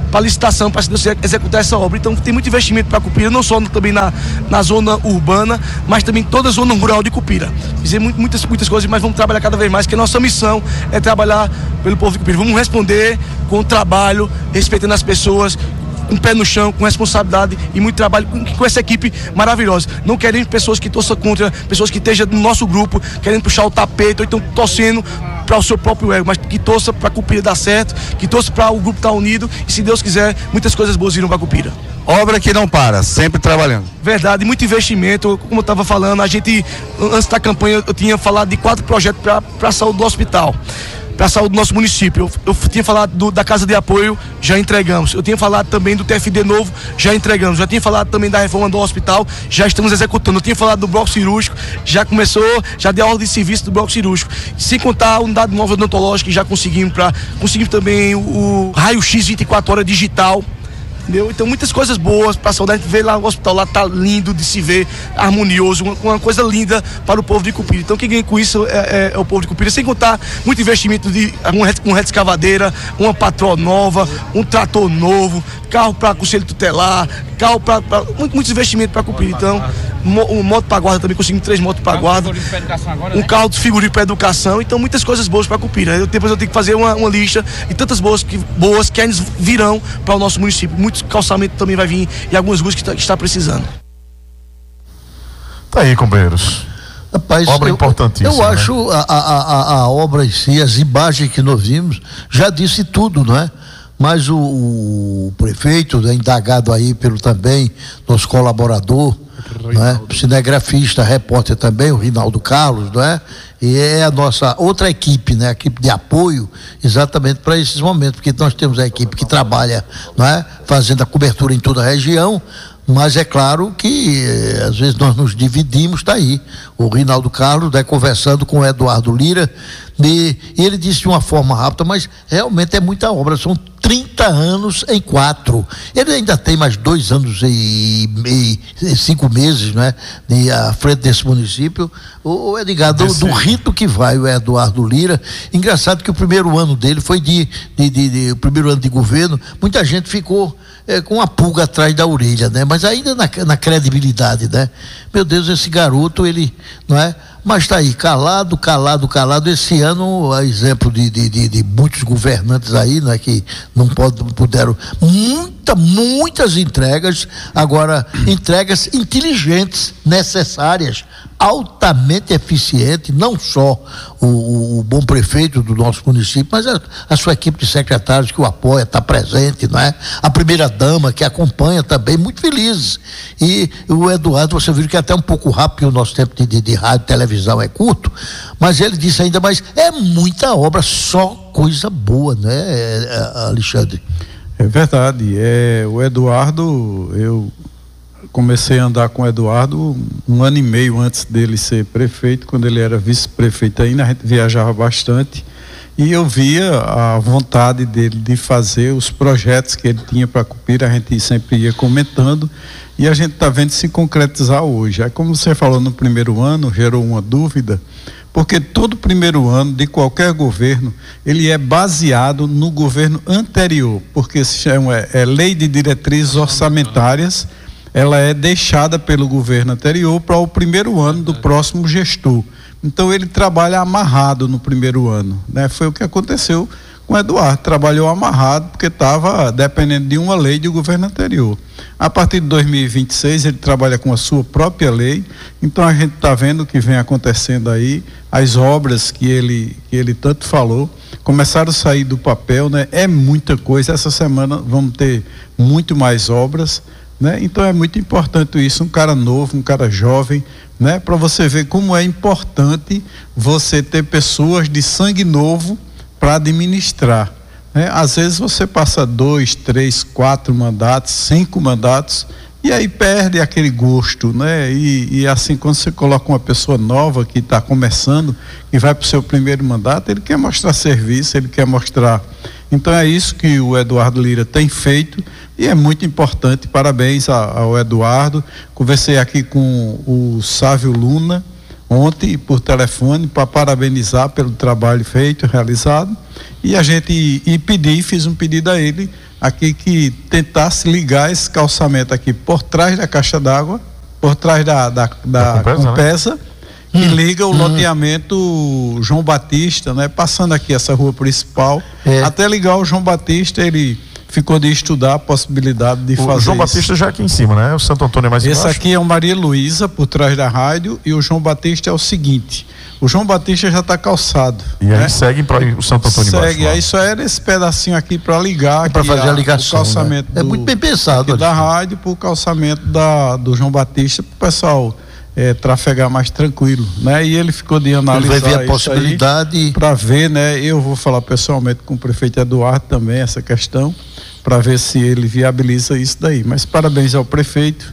para licitação, para executar essa obra. Então tem muito investimento para Cupira, não só no, também na, na zona urbana, mas também toda a zona rural de Cupira. Fizemos muitas, muitas coisas, mas vamos trabalhar cada vez mais, porque a nossa missão é trabalhar pelo povo de Cupira. Vamos responder com trabalho, respeitando as pessoas, um pé no chão, com responsabilidade e muito trabalho com, com essa equipe maravilhosa. Não queremos pessoas que torçam contra, pessoas que estejam no nosso grupo, querendo puxar o tapete, ou então torcendo para o seu próprio ego, mas que torça para a Cupira dar certo, que torça para o grupo estar unido e, se Deus quiser, muitas coisas boas virão para a Cupira. Obra que não para, sempre trabalhando. Verdade, muito investimento, como eu estava falando, a gente, antes da campanha, eu tinha falado de quatro projetos para a saúde do hospital, para a saúde do nosso município. Eu, eu tinha falado do, da casa de apoio, já entregamos. Eu tinha falado também do T F D novo, já entregamos. Já tinha falado também da reforma do hospital, já estamos executando. Eu tinha falado do bloco cirúrgico, já começou, já deu ordem de serviço do bloco cirúrgico. Sem contar a unidade móvel odontológica, que já conseguimos, pra, conseguimos também o, o raio-x vinte e quatro horas digital. Entendeu? Então muitas coisas boas para a saúde. A gente vê lá o hospital lá, tá lindo de se ver, harmonioso, uma, uma coisa linda para o povo de Cupira. Então quem ganha com isso é, é, é o povo de Cupira, sem contar muito investimento de uma reta, uma reta escavadeira, uma patroa nova, um trator novo, carro para conselho tutelar, carro para muito, muitos investimentos para Cupira. Então um moto para guarda também, conseguimos três motos para guarda, um carro de figurino para educação. Então muitas coisas boas para Cupira. Eu, depois eu tenho que fazer uma, uma lista e tantas boas que, boas que ainda virão para o nosso município. Muitos calçamento também vai vir e algumas ruas que está, que está precisando. Tá aí, companheiros. Rapaz, obra eu, importantíssima. Eu acho né? a, a, a, a obra em si, as imagens que nós vimos, já disse tudo, não é? Mas o, o prefeito, né, indagado aí pelo também nosso colaborador, não é? Cinegrafista, repórter também, o Rinaldo Carlos, não é? E é a nossa outra equipe, né? A equipe de apoio, exatamente para esses momentos, porque nós temos a equipe que trabalha, não é? Fazendo a cobertura em toda a região, mas é claro que eh, às vezes nós nos dividimos, tá aí. O Rinaldo Carlos, né, conversando com o Eduardo Lira, e ele disse de uma forma rápida, mas realmente é muita obra, são trinta anos em quatro. Ele ainda tem mais dois anos e, e, e cinco meses, né, de, à frente desse município. O, o Edgar, do, do rito que vai o Eduardo Lira, engraçado que o primeiro ano dele foi de, de, de, de o primeiro ano de governo, muita gente ficou é, com a pulga atrás da orelha, né, mas ainda na, na credibilidade, né, meu Deus, esse garoto, ele, não é? Mas está aí, calado, calado, calado. Esse ano, a exemplo de, de, de, de muitos governantes aí, né, que não pode, puderam, muita, muitas entregas, agora entregas inteligentes, necessárias, altamente eficientes, não só o, o bom prefeito do nosso município, mas a, a sua equipe de secretários que o apoia, está presente, não é? A primeira dama que acompanha também, muito felizes. E o Eduardo, você viu que é até um pouco rápido, porque o nosso tempo de, de, de rádio e televisão é curto, mas ele disse ainda, mas é muita obra, só coisa boa, né, Alexandre? É verdade, é, o Eduardo, eu comecei a andar com o Eduardo um ano e meio antes dele ser prefeito, quando ele era vice-prefeito ainda, a gente viajava bastante e eu via a vontade dele de fazer os projetos que ele tinha para Cupira, a gente sempre ia comentando e a gente está vendo se concretizar hoje. Aí, como você falou no primeiro ano, gerou uma dúvida, porque todo primeiro ano de qualquer governo, ele é baseado no governo anterior, porque se chama, é, é lei de diretrizes orçamentárias, ela é deixada pelo governo anterior para o primeiro ano do próximo gestor. Então ele trabalha amarrado no primeiro ano, né? Foi o que aconteceu com o Eduardo, trabalhou amarrado porque estava dependendo de uma lei do governo anterior. A partir de dois mil e vinte e seis ele trabalha com a sua própria lei, então a gente está vendo o que vem acontecendo aí, as obras que ele, que ele tanto falou, começaram a sair do papel, né? É muita coisa, essa semana vamos ter muito mais obras, né? Então é muito importante isso, um cara novo, um cara jovem, né? Para você ver como é importante você ter pessoas de sangue novo para administrar, né? Às vezes você passa dois, três, quatro mandatos, cinco mandatos e aí perde aquele gosto, né? E, e assim, quando você coloca uma pessoa nova que está começando e vai para o seu primeiro mandato, ele quer mostrar serviço, ele quer mostrar. Então é isso que o Eduardo Lira tem feito e é muito importante. Parabéns ao Eduardo. Conversei aqui com o Sávio Luna ontem por telefone para parabenizar pelo trabalho feito, realizado, e a gente e pedi, fiz um pedido a ele aqui que tentasse ligar esse calçamento aqui por trás da caixa d'água, por trás da, da, da, da Compesa, Compesa, né? Que hum, liga o hum. loteamento João Batista, né? Passando aqui essa rua principal, é. até ligar o João Batista, ele ficou de estudar a possibilidade de o fazer O João isso. Batista já é aqui em cima, né? O Santo Antônio é mais Esse embaixo. aqui é o Maria Luísa, por trás da rádio, e o João Batista é o seguinte, o João Batista já está calçado. E né? aí segue para o Santo Antônio segue, embaixo. Segue, aí só era esse pedacinho aqui para ligar. Para fazer a, a ligação, o calçamento, né? É muito bem pensado. Da rádio para o calçamento da, do João Batista, para o pessoal é, trafegar mais tranquilo, né? E ele ficou de analisar ele vai ver a possibilidade para ver, né? Eu vou falar pessoalmente com o prefeito Eduardo também essa questão, para ver se ele viabiliza isso daí. Mas parabéns ao prefeito,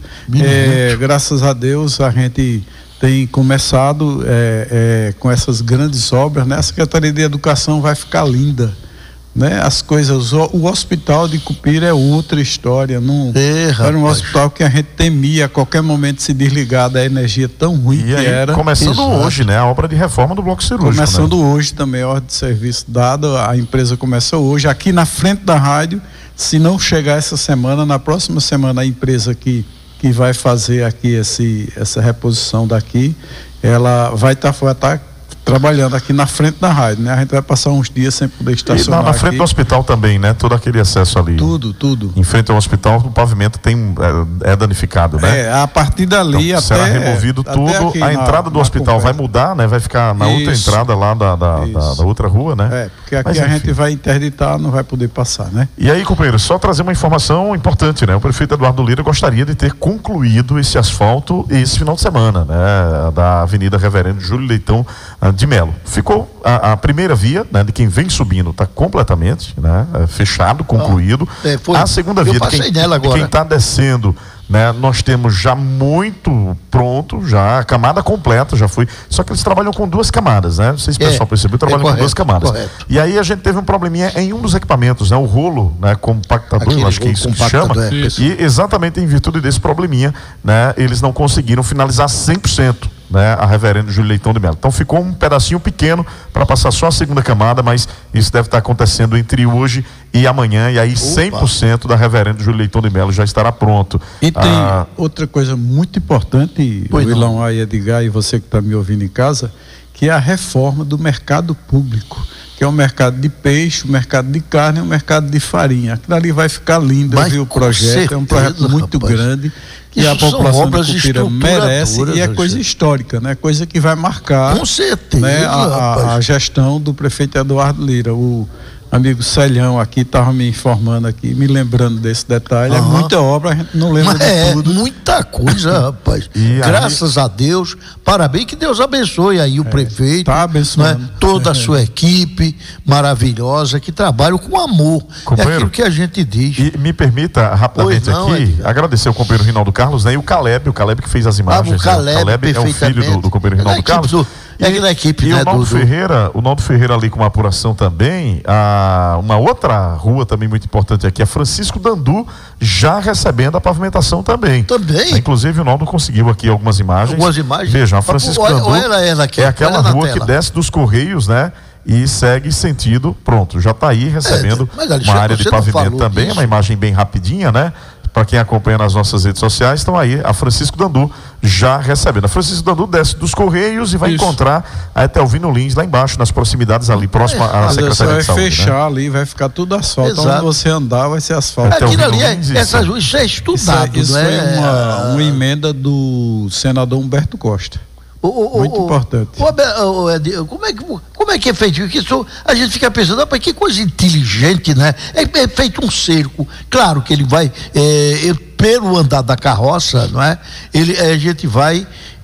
é, graças a Deus a gente tem começado é, é, com essas grandes obras, né? A Secretaria de Educação vai ficar linda, né? As coisas, o, o hospital de Cupira é outra história, não é, era um hospital que a gente temia a qualquer momento se desligar da energia tão ruim e que aí, era. Começando Exato. hoje, né? A obra de reforma do bloco cirúrgico. Começando né? hoje também, a ordem de serviço dada, a empresa começa hoje, aqui na frente da rádio, se não chegar essa semana, na próxima semana a empresa que que vai fazer aqui esse, essa reposição daqui, ela vai estar tá, tá trabalhando aqui na frente da rádio, né? A gente vai passar uns dias sem poder estacionar. E na, na frente aqui. do hospital também, né? Todo aquele acesso ali. Tudo, tudo. Em frente ao hospital, o pavimento tem, é, é danificado, né? É, a partir dali então, até... será removido é, tudo, a entrada na, do na hospital conversa. vai mudar, né? Vai ficar na isso, outra entrada lá da, da, da, da outra rua, né? É, porque aqui Mas, a gente vai interditar, não vai poder passar, né? E aí, companheiro, só trazer uma informação importante, né? O prefeito Eduardo Lira gostaria de ter concluído esse asfalto esse final de semana, né? Da Avenida Reverendo Júlio Leitão de Melo. Ficou A, a primeira via, né, de quem vem subindo está completamente, né, é, fechado, concluído. Ah, é, foi, a segunda via de quem está descendo, né, nós temos já muito pronto, já a camada completa já foi. Só que eles trabalham com duas camadas, né? Não sei se o pessoal é, percebeu, trabalham é correto, com duas camadas. Correto. E aí a gente teve um probleminha em um dos equipamentos, né? O rolo, né, compactador, eu acho que é isso que se chama. É. E exatamente em virtude desse probleminha, né, eles não conseguiram finalizar cem por cento. Né, a Reverendo Júlio Leitão de Melo. Então ficou um pedacinho pequeno para passar só a segunda camada, mas isso deve estar acontecendo entre hoje e amanhã, e aí Opa. cem por cento da Reverendo Júlio Leitão de Melo já estará pronto. E tem ah, outra coisa muito importante, Wilão A. Edgar e você que está me ouvindo em casa, que é a reforma do mercado público, que é o mercado de peixe, o mercado de carne e o mercado de farinha. Aquilo ali vai ficar lindo, mas, viu, o projeto, certeza, é um projeto muito rapaz. grande, que Isso a população de Cupira merece, e é coisa histórica, né? Coisa que vai marcar, com certeza, né, a, a, a gestão do prefeito Eduardo Lira. O amigo Celhão aqui estava me informando aqui, me lembrando desse detalhe. Uhum. É muita obra, a gente não lembra Mas de é, tudo. É muita coisa, rapaz. Graças aí... a Deus, parabéns, que Deus abençoe aí o é, prefeito, tá abençoando. Né? Toda é. a sua equipe maravilhosa, que trabalha com amor. É aquilo que a gente diz. E me permita rapidamente não, aqui é... agradecer ao companheiro Rinaldo Carlos, né? E o Caleb, o Caleb que fez as imagens. Ah, o Caleb, né? O Caleb é o filho do, do companheiro Rinaldo Carlos. Do... É aquela equipe, e né, o Naldo do, Ferreira, o Naldo Ferreira ali com uma apuração também, a, uma outra rua também muito importante aqui, a Francisco Dandu, já recebendo a pavimentação também. Também? Inclusive o Naldo conseguiu aqui algumas imagens. Algumas imagens? Vejam, a Francisco olha, Dandu olha ela, ela aqui, é aquela rua que desce dos Correios, né? E segue sentido, pronto, já está aí recebendo é, uma área de pavimento também, disso. Uma imagem bem rapidinha, né? Para quem acompanha nas nossas redes sociais, estão aí a Francisco Dandu já recebendo. A Francisco Dandu desce dos Correios e vai Isso. encontrar a Etelvino Lins lá embaixo, nas proximidades ali, próximo é, à Secretaria de Saúde. Vai fechar, né? ali, vai ficar tudo asfalto. Onde você andar vai ser asfalto. Aquilo ali, é, essa, isso é estudado. Isso, é, isso né? é uma, uma emenda do senador Humberto Costa. O, o, Muito o, importante. O, o, Ed, como, é que, como é que é feito? Que isso, a gente fica pensando, ah, que coisa inteligente, né? É, é feito um cerco. Claro que ele vai, é, pelo andar da carroça, não é? Ele, a gente vai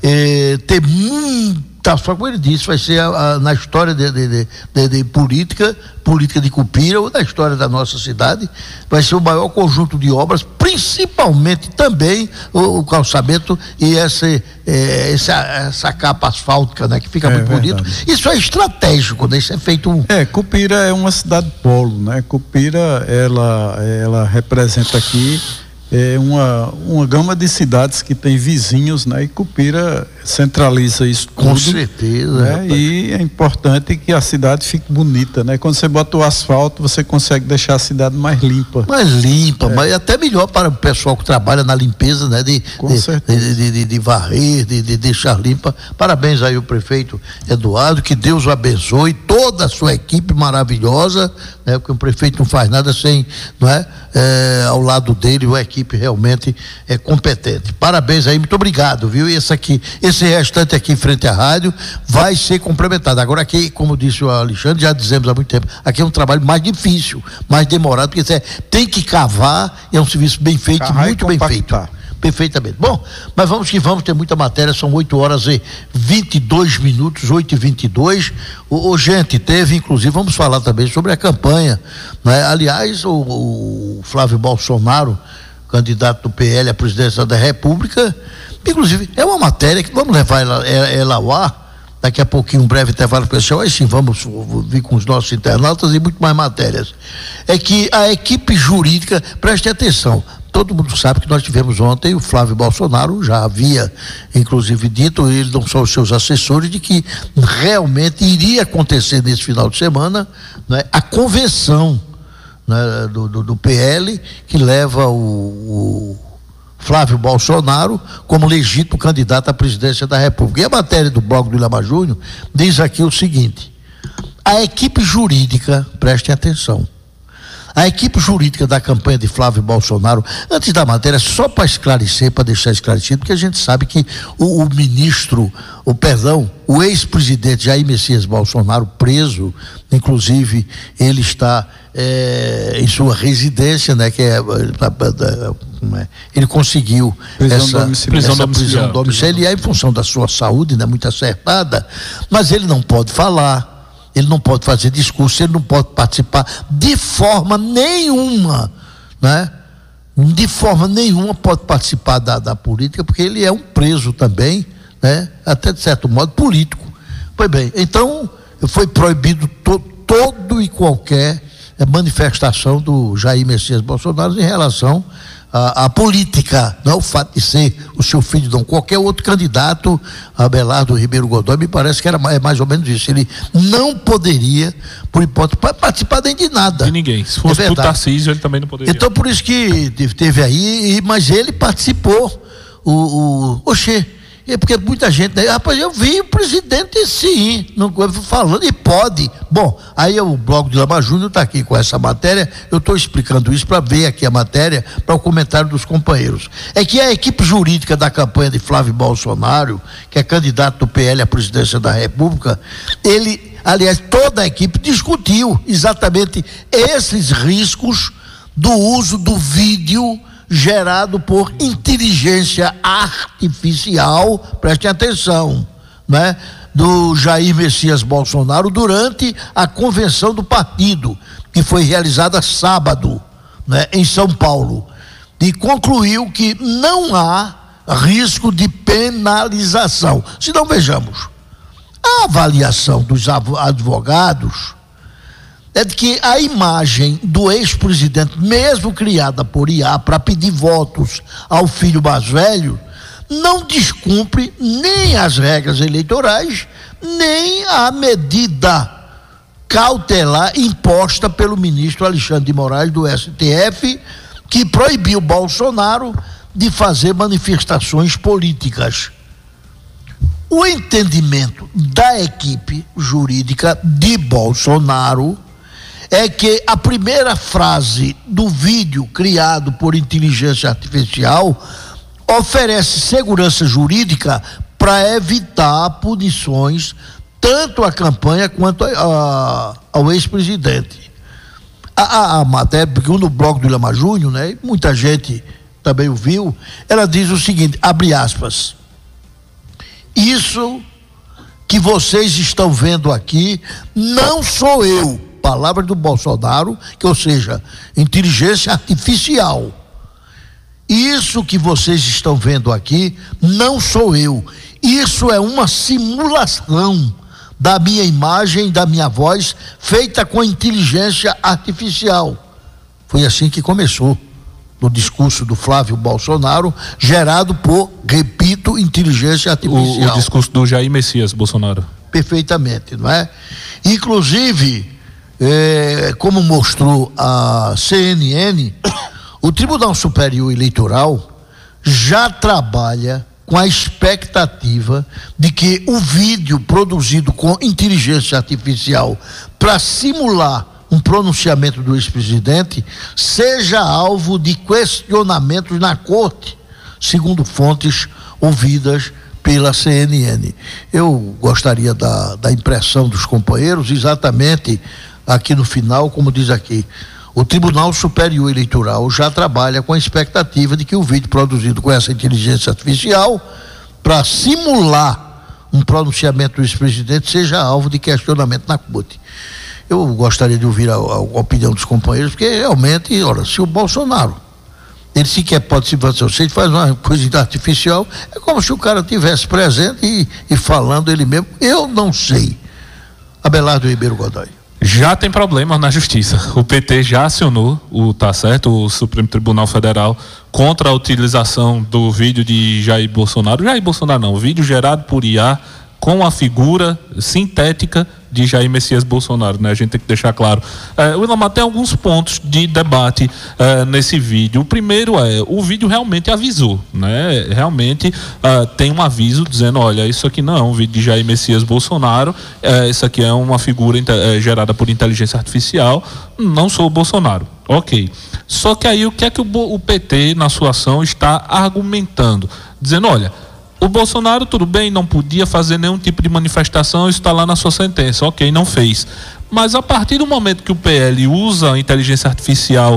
é, ter muita, só como ele disse, vai ser a, a, na história de, de, de, de política, política de Cupira, ou na história da nossa cidade, vai ser o maior conjunto de obras, principalmente também o, o calçamento e essa, é, essa, essa capa asfáltica, né, que fica é, muito bonito. Verdade. Isso é estratégico, né? Isso é feito um... É, Cupira é uma cidade polo, né? Cupira, ela, ela representa aqui é uma, uma gama de cidades que tem vizinhos, né? E Cupira centraliza isso tudo. Com certeza. Né? E é importante que a cidade fique bonita, né? Quando você bota o asfalto, você consegue deixar a cidade mais limpa. Mais limpa, é. Mas até melhor para o pessoal que trabalha na limpeza, né? De, Com de, certeza. De, de, de, de varrer, de, de deixar limpa. Parabéns aí ao prefeito Eduardo, que Deus o abençoe, toda a sua equipe maravilhosa, né? Porque o prefeito não faz nada sem, não é? É, ao lado dele, a equipe realmente é competente. Parabéns aí, muito obrigado, viu? E esse aqui, esse restante aqui em frente à rádio vai ser complementado. Agora aqui, como disse o Alexandre, já dizemos há muito tempo, aqui é um trabalho mais difícil, mais demorado, porque você tem que cavar, é um serviço bem feito, Carrar muito bem feito. Perfeitamente. Bom, mas vamos que vamos, ter muita matéria, são oito horas e vinte e dois minutos, oito e vinte e dois. O, o, gente, teve, inclusive, vamos falar também sobre a campanha, né? Aliás, o, o Flávio Bolsonaro, candidato do P L à presidência da República, inclusive, é uma matéria que vamos levar ela, ela ao ar, daqui a pouquinho, um breve intervalo especial, aí sim, vamos vir com os nossos internautas e muito mais matérias. É que a equipe jurídica, preste atenção, todo mundo sabe que nós tivemos ontem o Flávio Bolsonaro, já havia inclusive dito, ele não só os seus assessores, de que realmente iria acontecer nesse final de semana, né, a convenção, né, do, do, do P L, que leva o, o Flávio Bolsonaro como legítimo candidato à presidência da República. E a matéria do blog do Ilama Júnior diz aqui o seguinte: a equipe jurídica, prestem atenção, a equipe jurídica da campanha de Flávio Bolsonaro, antes da matéria, só para esclarecer, para deixar esclarecido, porque a gente sabe que o, o ministro, o perdão, o ex-presidente Jair Messias Bolsonaro, preso, inclusive ele está é, em sua residência, né, que é, é ele conseguiu prisão essa, domiciliar. essa prisão prisão domiciliar em função da sua saúde, né, muito acertada, mas ele não pode falar, ele não pode fazer discurso, ele não pode participar de forma nenhuma, né? De forma nenhuma pode participar da, da política, porque ele é um preso também, né? Até de certo modo político. Pois bem, então foi proibido to, todo e qualquer é, manifestação do Jair Messias Bolsonaro em relação à política, não é o fato de ser o seu filho, não. Qualquer outro candidato, Abelardo Ribeiro Godoy, me parece que era mais, é mais ou menos isso. Ele não poderia, por hipótese, participar nem de nada. De ninguém. Se fosse é pro Tarcísio, ele também não poderia. Então, por isso que teve aí, mas ele participou. O, o, oxê, é porque muita gente, né? Rapaz, eu vi o presidente sim, não falando, e pode. Bom, aí o blog de Lama Júnior está aqui com essa matéria, eu estou explicando isso para ver aqui a matéria, para o comentário dos companheiros. É que a equipe jurídica da campanha de Flávio Bolsonaro, que é candidato do P L à presidência da República, ele, aliás, toda a equipe discutiu exatamente esses riscos do uso do vídeo gerado por inteligência artificial, prestem atenção, né, do Jair Messias Bolsonaro durante a convenção do partido, que foi realizada sábado, né, em São Paulo, e concluiu que não há risco de penalização. Se não, vejamos, a avaliação dos advogados é de que a imagem do ex-presidente, mesmo criada por I A para pedir votos ao filho mais velho, não descumpre nem as regras eleitorais, nem a medida cautelar imposta pelo ministro Alexandre de Moraes do S T F, que proibiu Bolsonaro de fazer manifestações políticas. O entendimento da equipe jurídica de Bolsonaro é que a primeira frase do vídeo criado por inteligência artificial oferece segurança jurídica para evitar punições tanto à campanha quanto a, a, ao ex-presidente. A, a, a matéria, porque no blog do Ilama Júnior, né, muita gente também o viu, ela diz o seguinte, abre aspas, isso que vocês estão vendo aqui não sou eu, palavra do Bolsonaro, que, ou seja, inteligência artificial. Isso que vocês estão vendo aqui não sou eu. Isso é uma simulação da minha imagem, da minha voz, feita com inteligência artificial. Foi assim que começou, no discurso do Flávio Bolsonaro, gerado por, repito, inteligência artificial. O, o discurso do Jair Messias Bolsonaro. Perfeitamente, não é? Inclusive, é, como mostrou a C N N, o Tribunal Superior Eleitoral já trabalha com a expectativa de que o vídeo produzido com inteligência artificial para simular um pronunciamento do ex-presidente seja alvo de questionamentos na corte, segundo fontes ouvidas pela C N N. Eu gostaria da, da impressão dos companheiros, exatamente aqui no final, como diz aqui, o Tribunal Superior Eleitoral já trabalha com a expectativa de que o vídeo produzido com essa inteligência artificial para simular um pronunciamento do ex-presidente seja alvo de questionamento na corte. Eu gostaria de ouvir a, a opinião dos companheiros, porque realmente, olha, se o Bolsonaro, ele sequer pode se fazer, se ele faz uma coisa artificial, é como se o cara estivesse presente e, e falando ele mesmo. Eu não sei. Abelardo Ribeiro Godoy. Já tem problemas na justiça. O P T já acionou o, tá certo, o Supremo Tribunal Federal contra a utilização do vídeo de Jair Bolsonaro. Jair Bolsonaro não, o vídeo gerado por I A com a figura sintética de Jair Messias Bolsonaro, né? A gente tem que deixar claro. É, o Ilamar tem alguns pontos de debate é, nesse vídeo. O primeiro é, o vídeo realmente avisou, né? Realmente é, tem um aviso dizendo, olha, isso aqui não é um vídeo de Jair Messias Bolsonaro, é, isso aqui é uma figura é, gerada por inteligência artificial, não sou o Bolsonaro. Ok. Só que aí o que é que o, o P T, na sua ação, está argumentando? Dizendo, olha, o Bolsonaro, tudo bem, não podia fazer nenhum tipo de manifestação, isso está lá na sua sentença, ok, não fez. Mas a partir do momento que o P L usa a inteligência artificial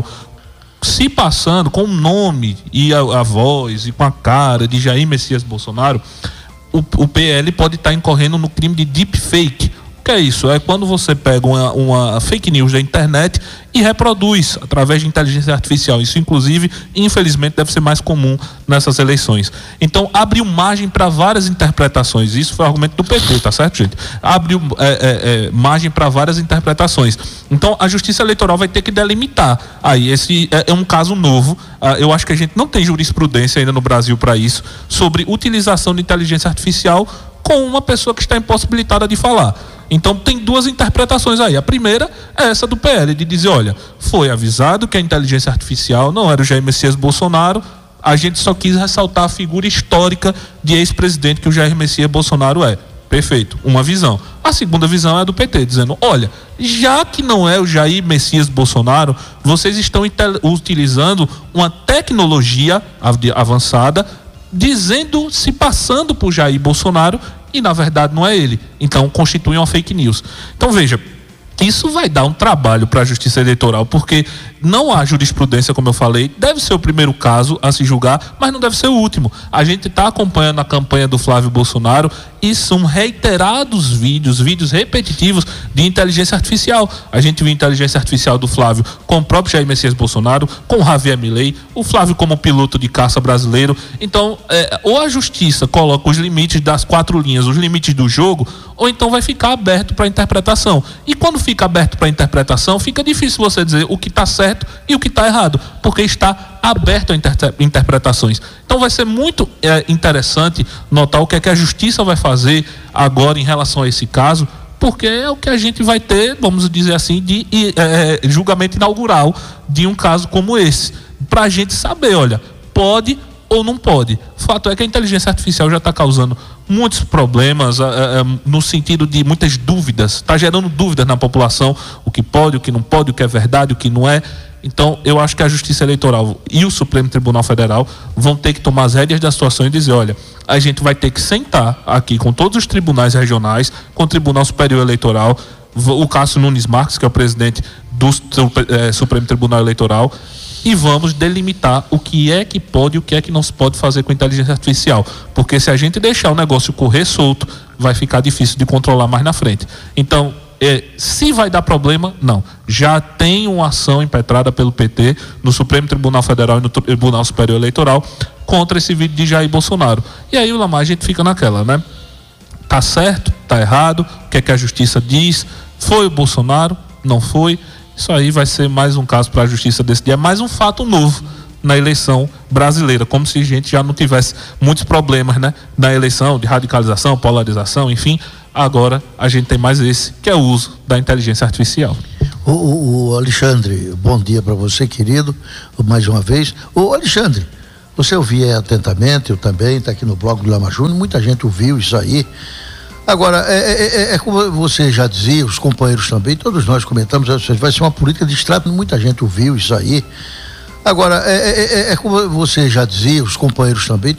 se passando com o nome e a, a voz e com a cara de Jair Messias Bolsonaro, o, o P L pode estar incorrendo no crime de deepfake. O que é isso? É quando você pega uma, uma fake news da internet e reproduz através de inteligência artificial. Isso, inclusive, infelizmente, deve ser mais comum nessas eleições. Então, abriu margem para várias interpretações. Isso foi o argumento do P T, tá certo, gente? Abriu é, é, é, margem para várias interpretações. Então, a Justiça Eleitoral vai ter que delimitar. Aí, esse é, é um caso novo. Ah, eu acho que a gente não tem jurisprudência ainda no Brasil para isso, sobre utilização de inteligência artificial com uma pessoa que está impossibilitada de falar. Então tem duas interpretações aí. A primeira é essa do P L, de dizer, olha, foi avisado que a inteligência artificial não era o Jair Messias Bolsonaro, a gente só quis ressaltar a figura histórica de ex-presidente que o Jair Messias Bolsonaro é. Perfeito, uma visão. A segunda visão é a do P T, dizendo, olha, já que não é o Jair Messias Bolsonaro, vocês estão utilizando uma tecnologia avançada, dizendo, se passando por Jair Bolsonaro, e na verdade não é ele. Então constitui uma fake news. Então veja, isso vai dar um trabalho para a Justiça Eleitoral, porque não há jurisprudência, como eu falei, deve ser o primeiro caso a se julgar, mas não deve ser o último. A gente está acompanhando a campanha do Flávio Bolsonaro e são reiterados vídeos, vídeos repetitivos de inteligência artificial. A gente viu inteligência artificial do Flávio com o próprio Jair Messias Bolsonaro, com o Javier Milei, o Flávio como piloto de caça brasileiro. Então, é, ou a Justiça coloca os limites das quatro linhas, os limites do jogo, ou então vai ficar aberto para interpretação. E quando fica aberto para interpretação, fica difícil você dizer o que está certo e o que está errado, porque está aberto a inter interpretações. Então vai ser muito é, interessante notar o que é que a Justiça vai fazer agora em relação a esse caso, porque é o que a gente vai ter, vamos dizer assim, de é, julgamento inaugural de um caso como esse, para a gente saber, olha, pode ou não pode. O fato é que a inteligência artificial já está causando muitos problemas, é, é, no sentido de muitas dúvidas, está gerando dúvidas na população, o que pode, o que não pode, o que é verdade, o que não é. Então, eu acho que a Justiça Eleitoral e o Supremo Tribunal Federal vão ter que tomar as rédeas da situação e dizer, olha, a gente vai ter que sentar aqui com todos os tribunais regionais, com o Tribunal Superior Eleitoral, o Cássio Nunes Marques, que é o presidente do é, Supremo Tribunal Eleitoral, e vamos delimitar o que é que pode e o que é que não se pode fazer com inteligência artificial. Porque se a gente deixar o negócio correr solto, vai ficar difícil de controlar mais na frente. Então, É, se vai dar problema, não. Já tem uma ação impetrada pelo P T no Supremo Tribunal Federal e no Tribunal Superior Eleitoral contra esse vídeo de Jair Bolsonaro. E aí, o Lamar, a gente fica naquela, né? Tá certo? Tá errado? O que é que a Justiça diz? Foi o Bolsonaro? Não foi? Isso aí vai ser mais um caso para a Justiça decidir. É mais um fato novo na eleição brasileira, como se a gente já não tivesse muitos problemas, né, na eleição de radicalização, polarização, enfim. Agora a gente tem mais esse, que é o uso da inteligência artificial. O, o, o Alexandre, bom dia para você, querido, mais uma vez. O Alexandre, você ouvia atentamente, eu também, está aqui no blog do Lama Júnior, muita gente ouviu isso aí. Agora, é, é, é como você já dizia, os companheiros também, todos nós comentamos, vai ser uma política de extrato, muita gente ouviu isso aí. Agora, é, é, é como você já dizia, os companheiros também,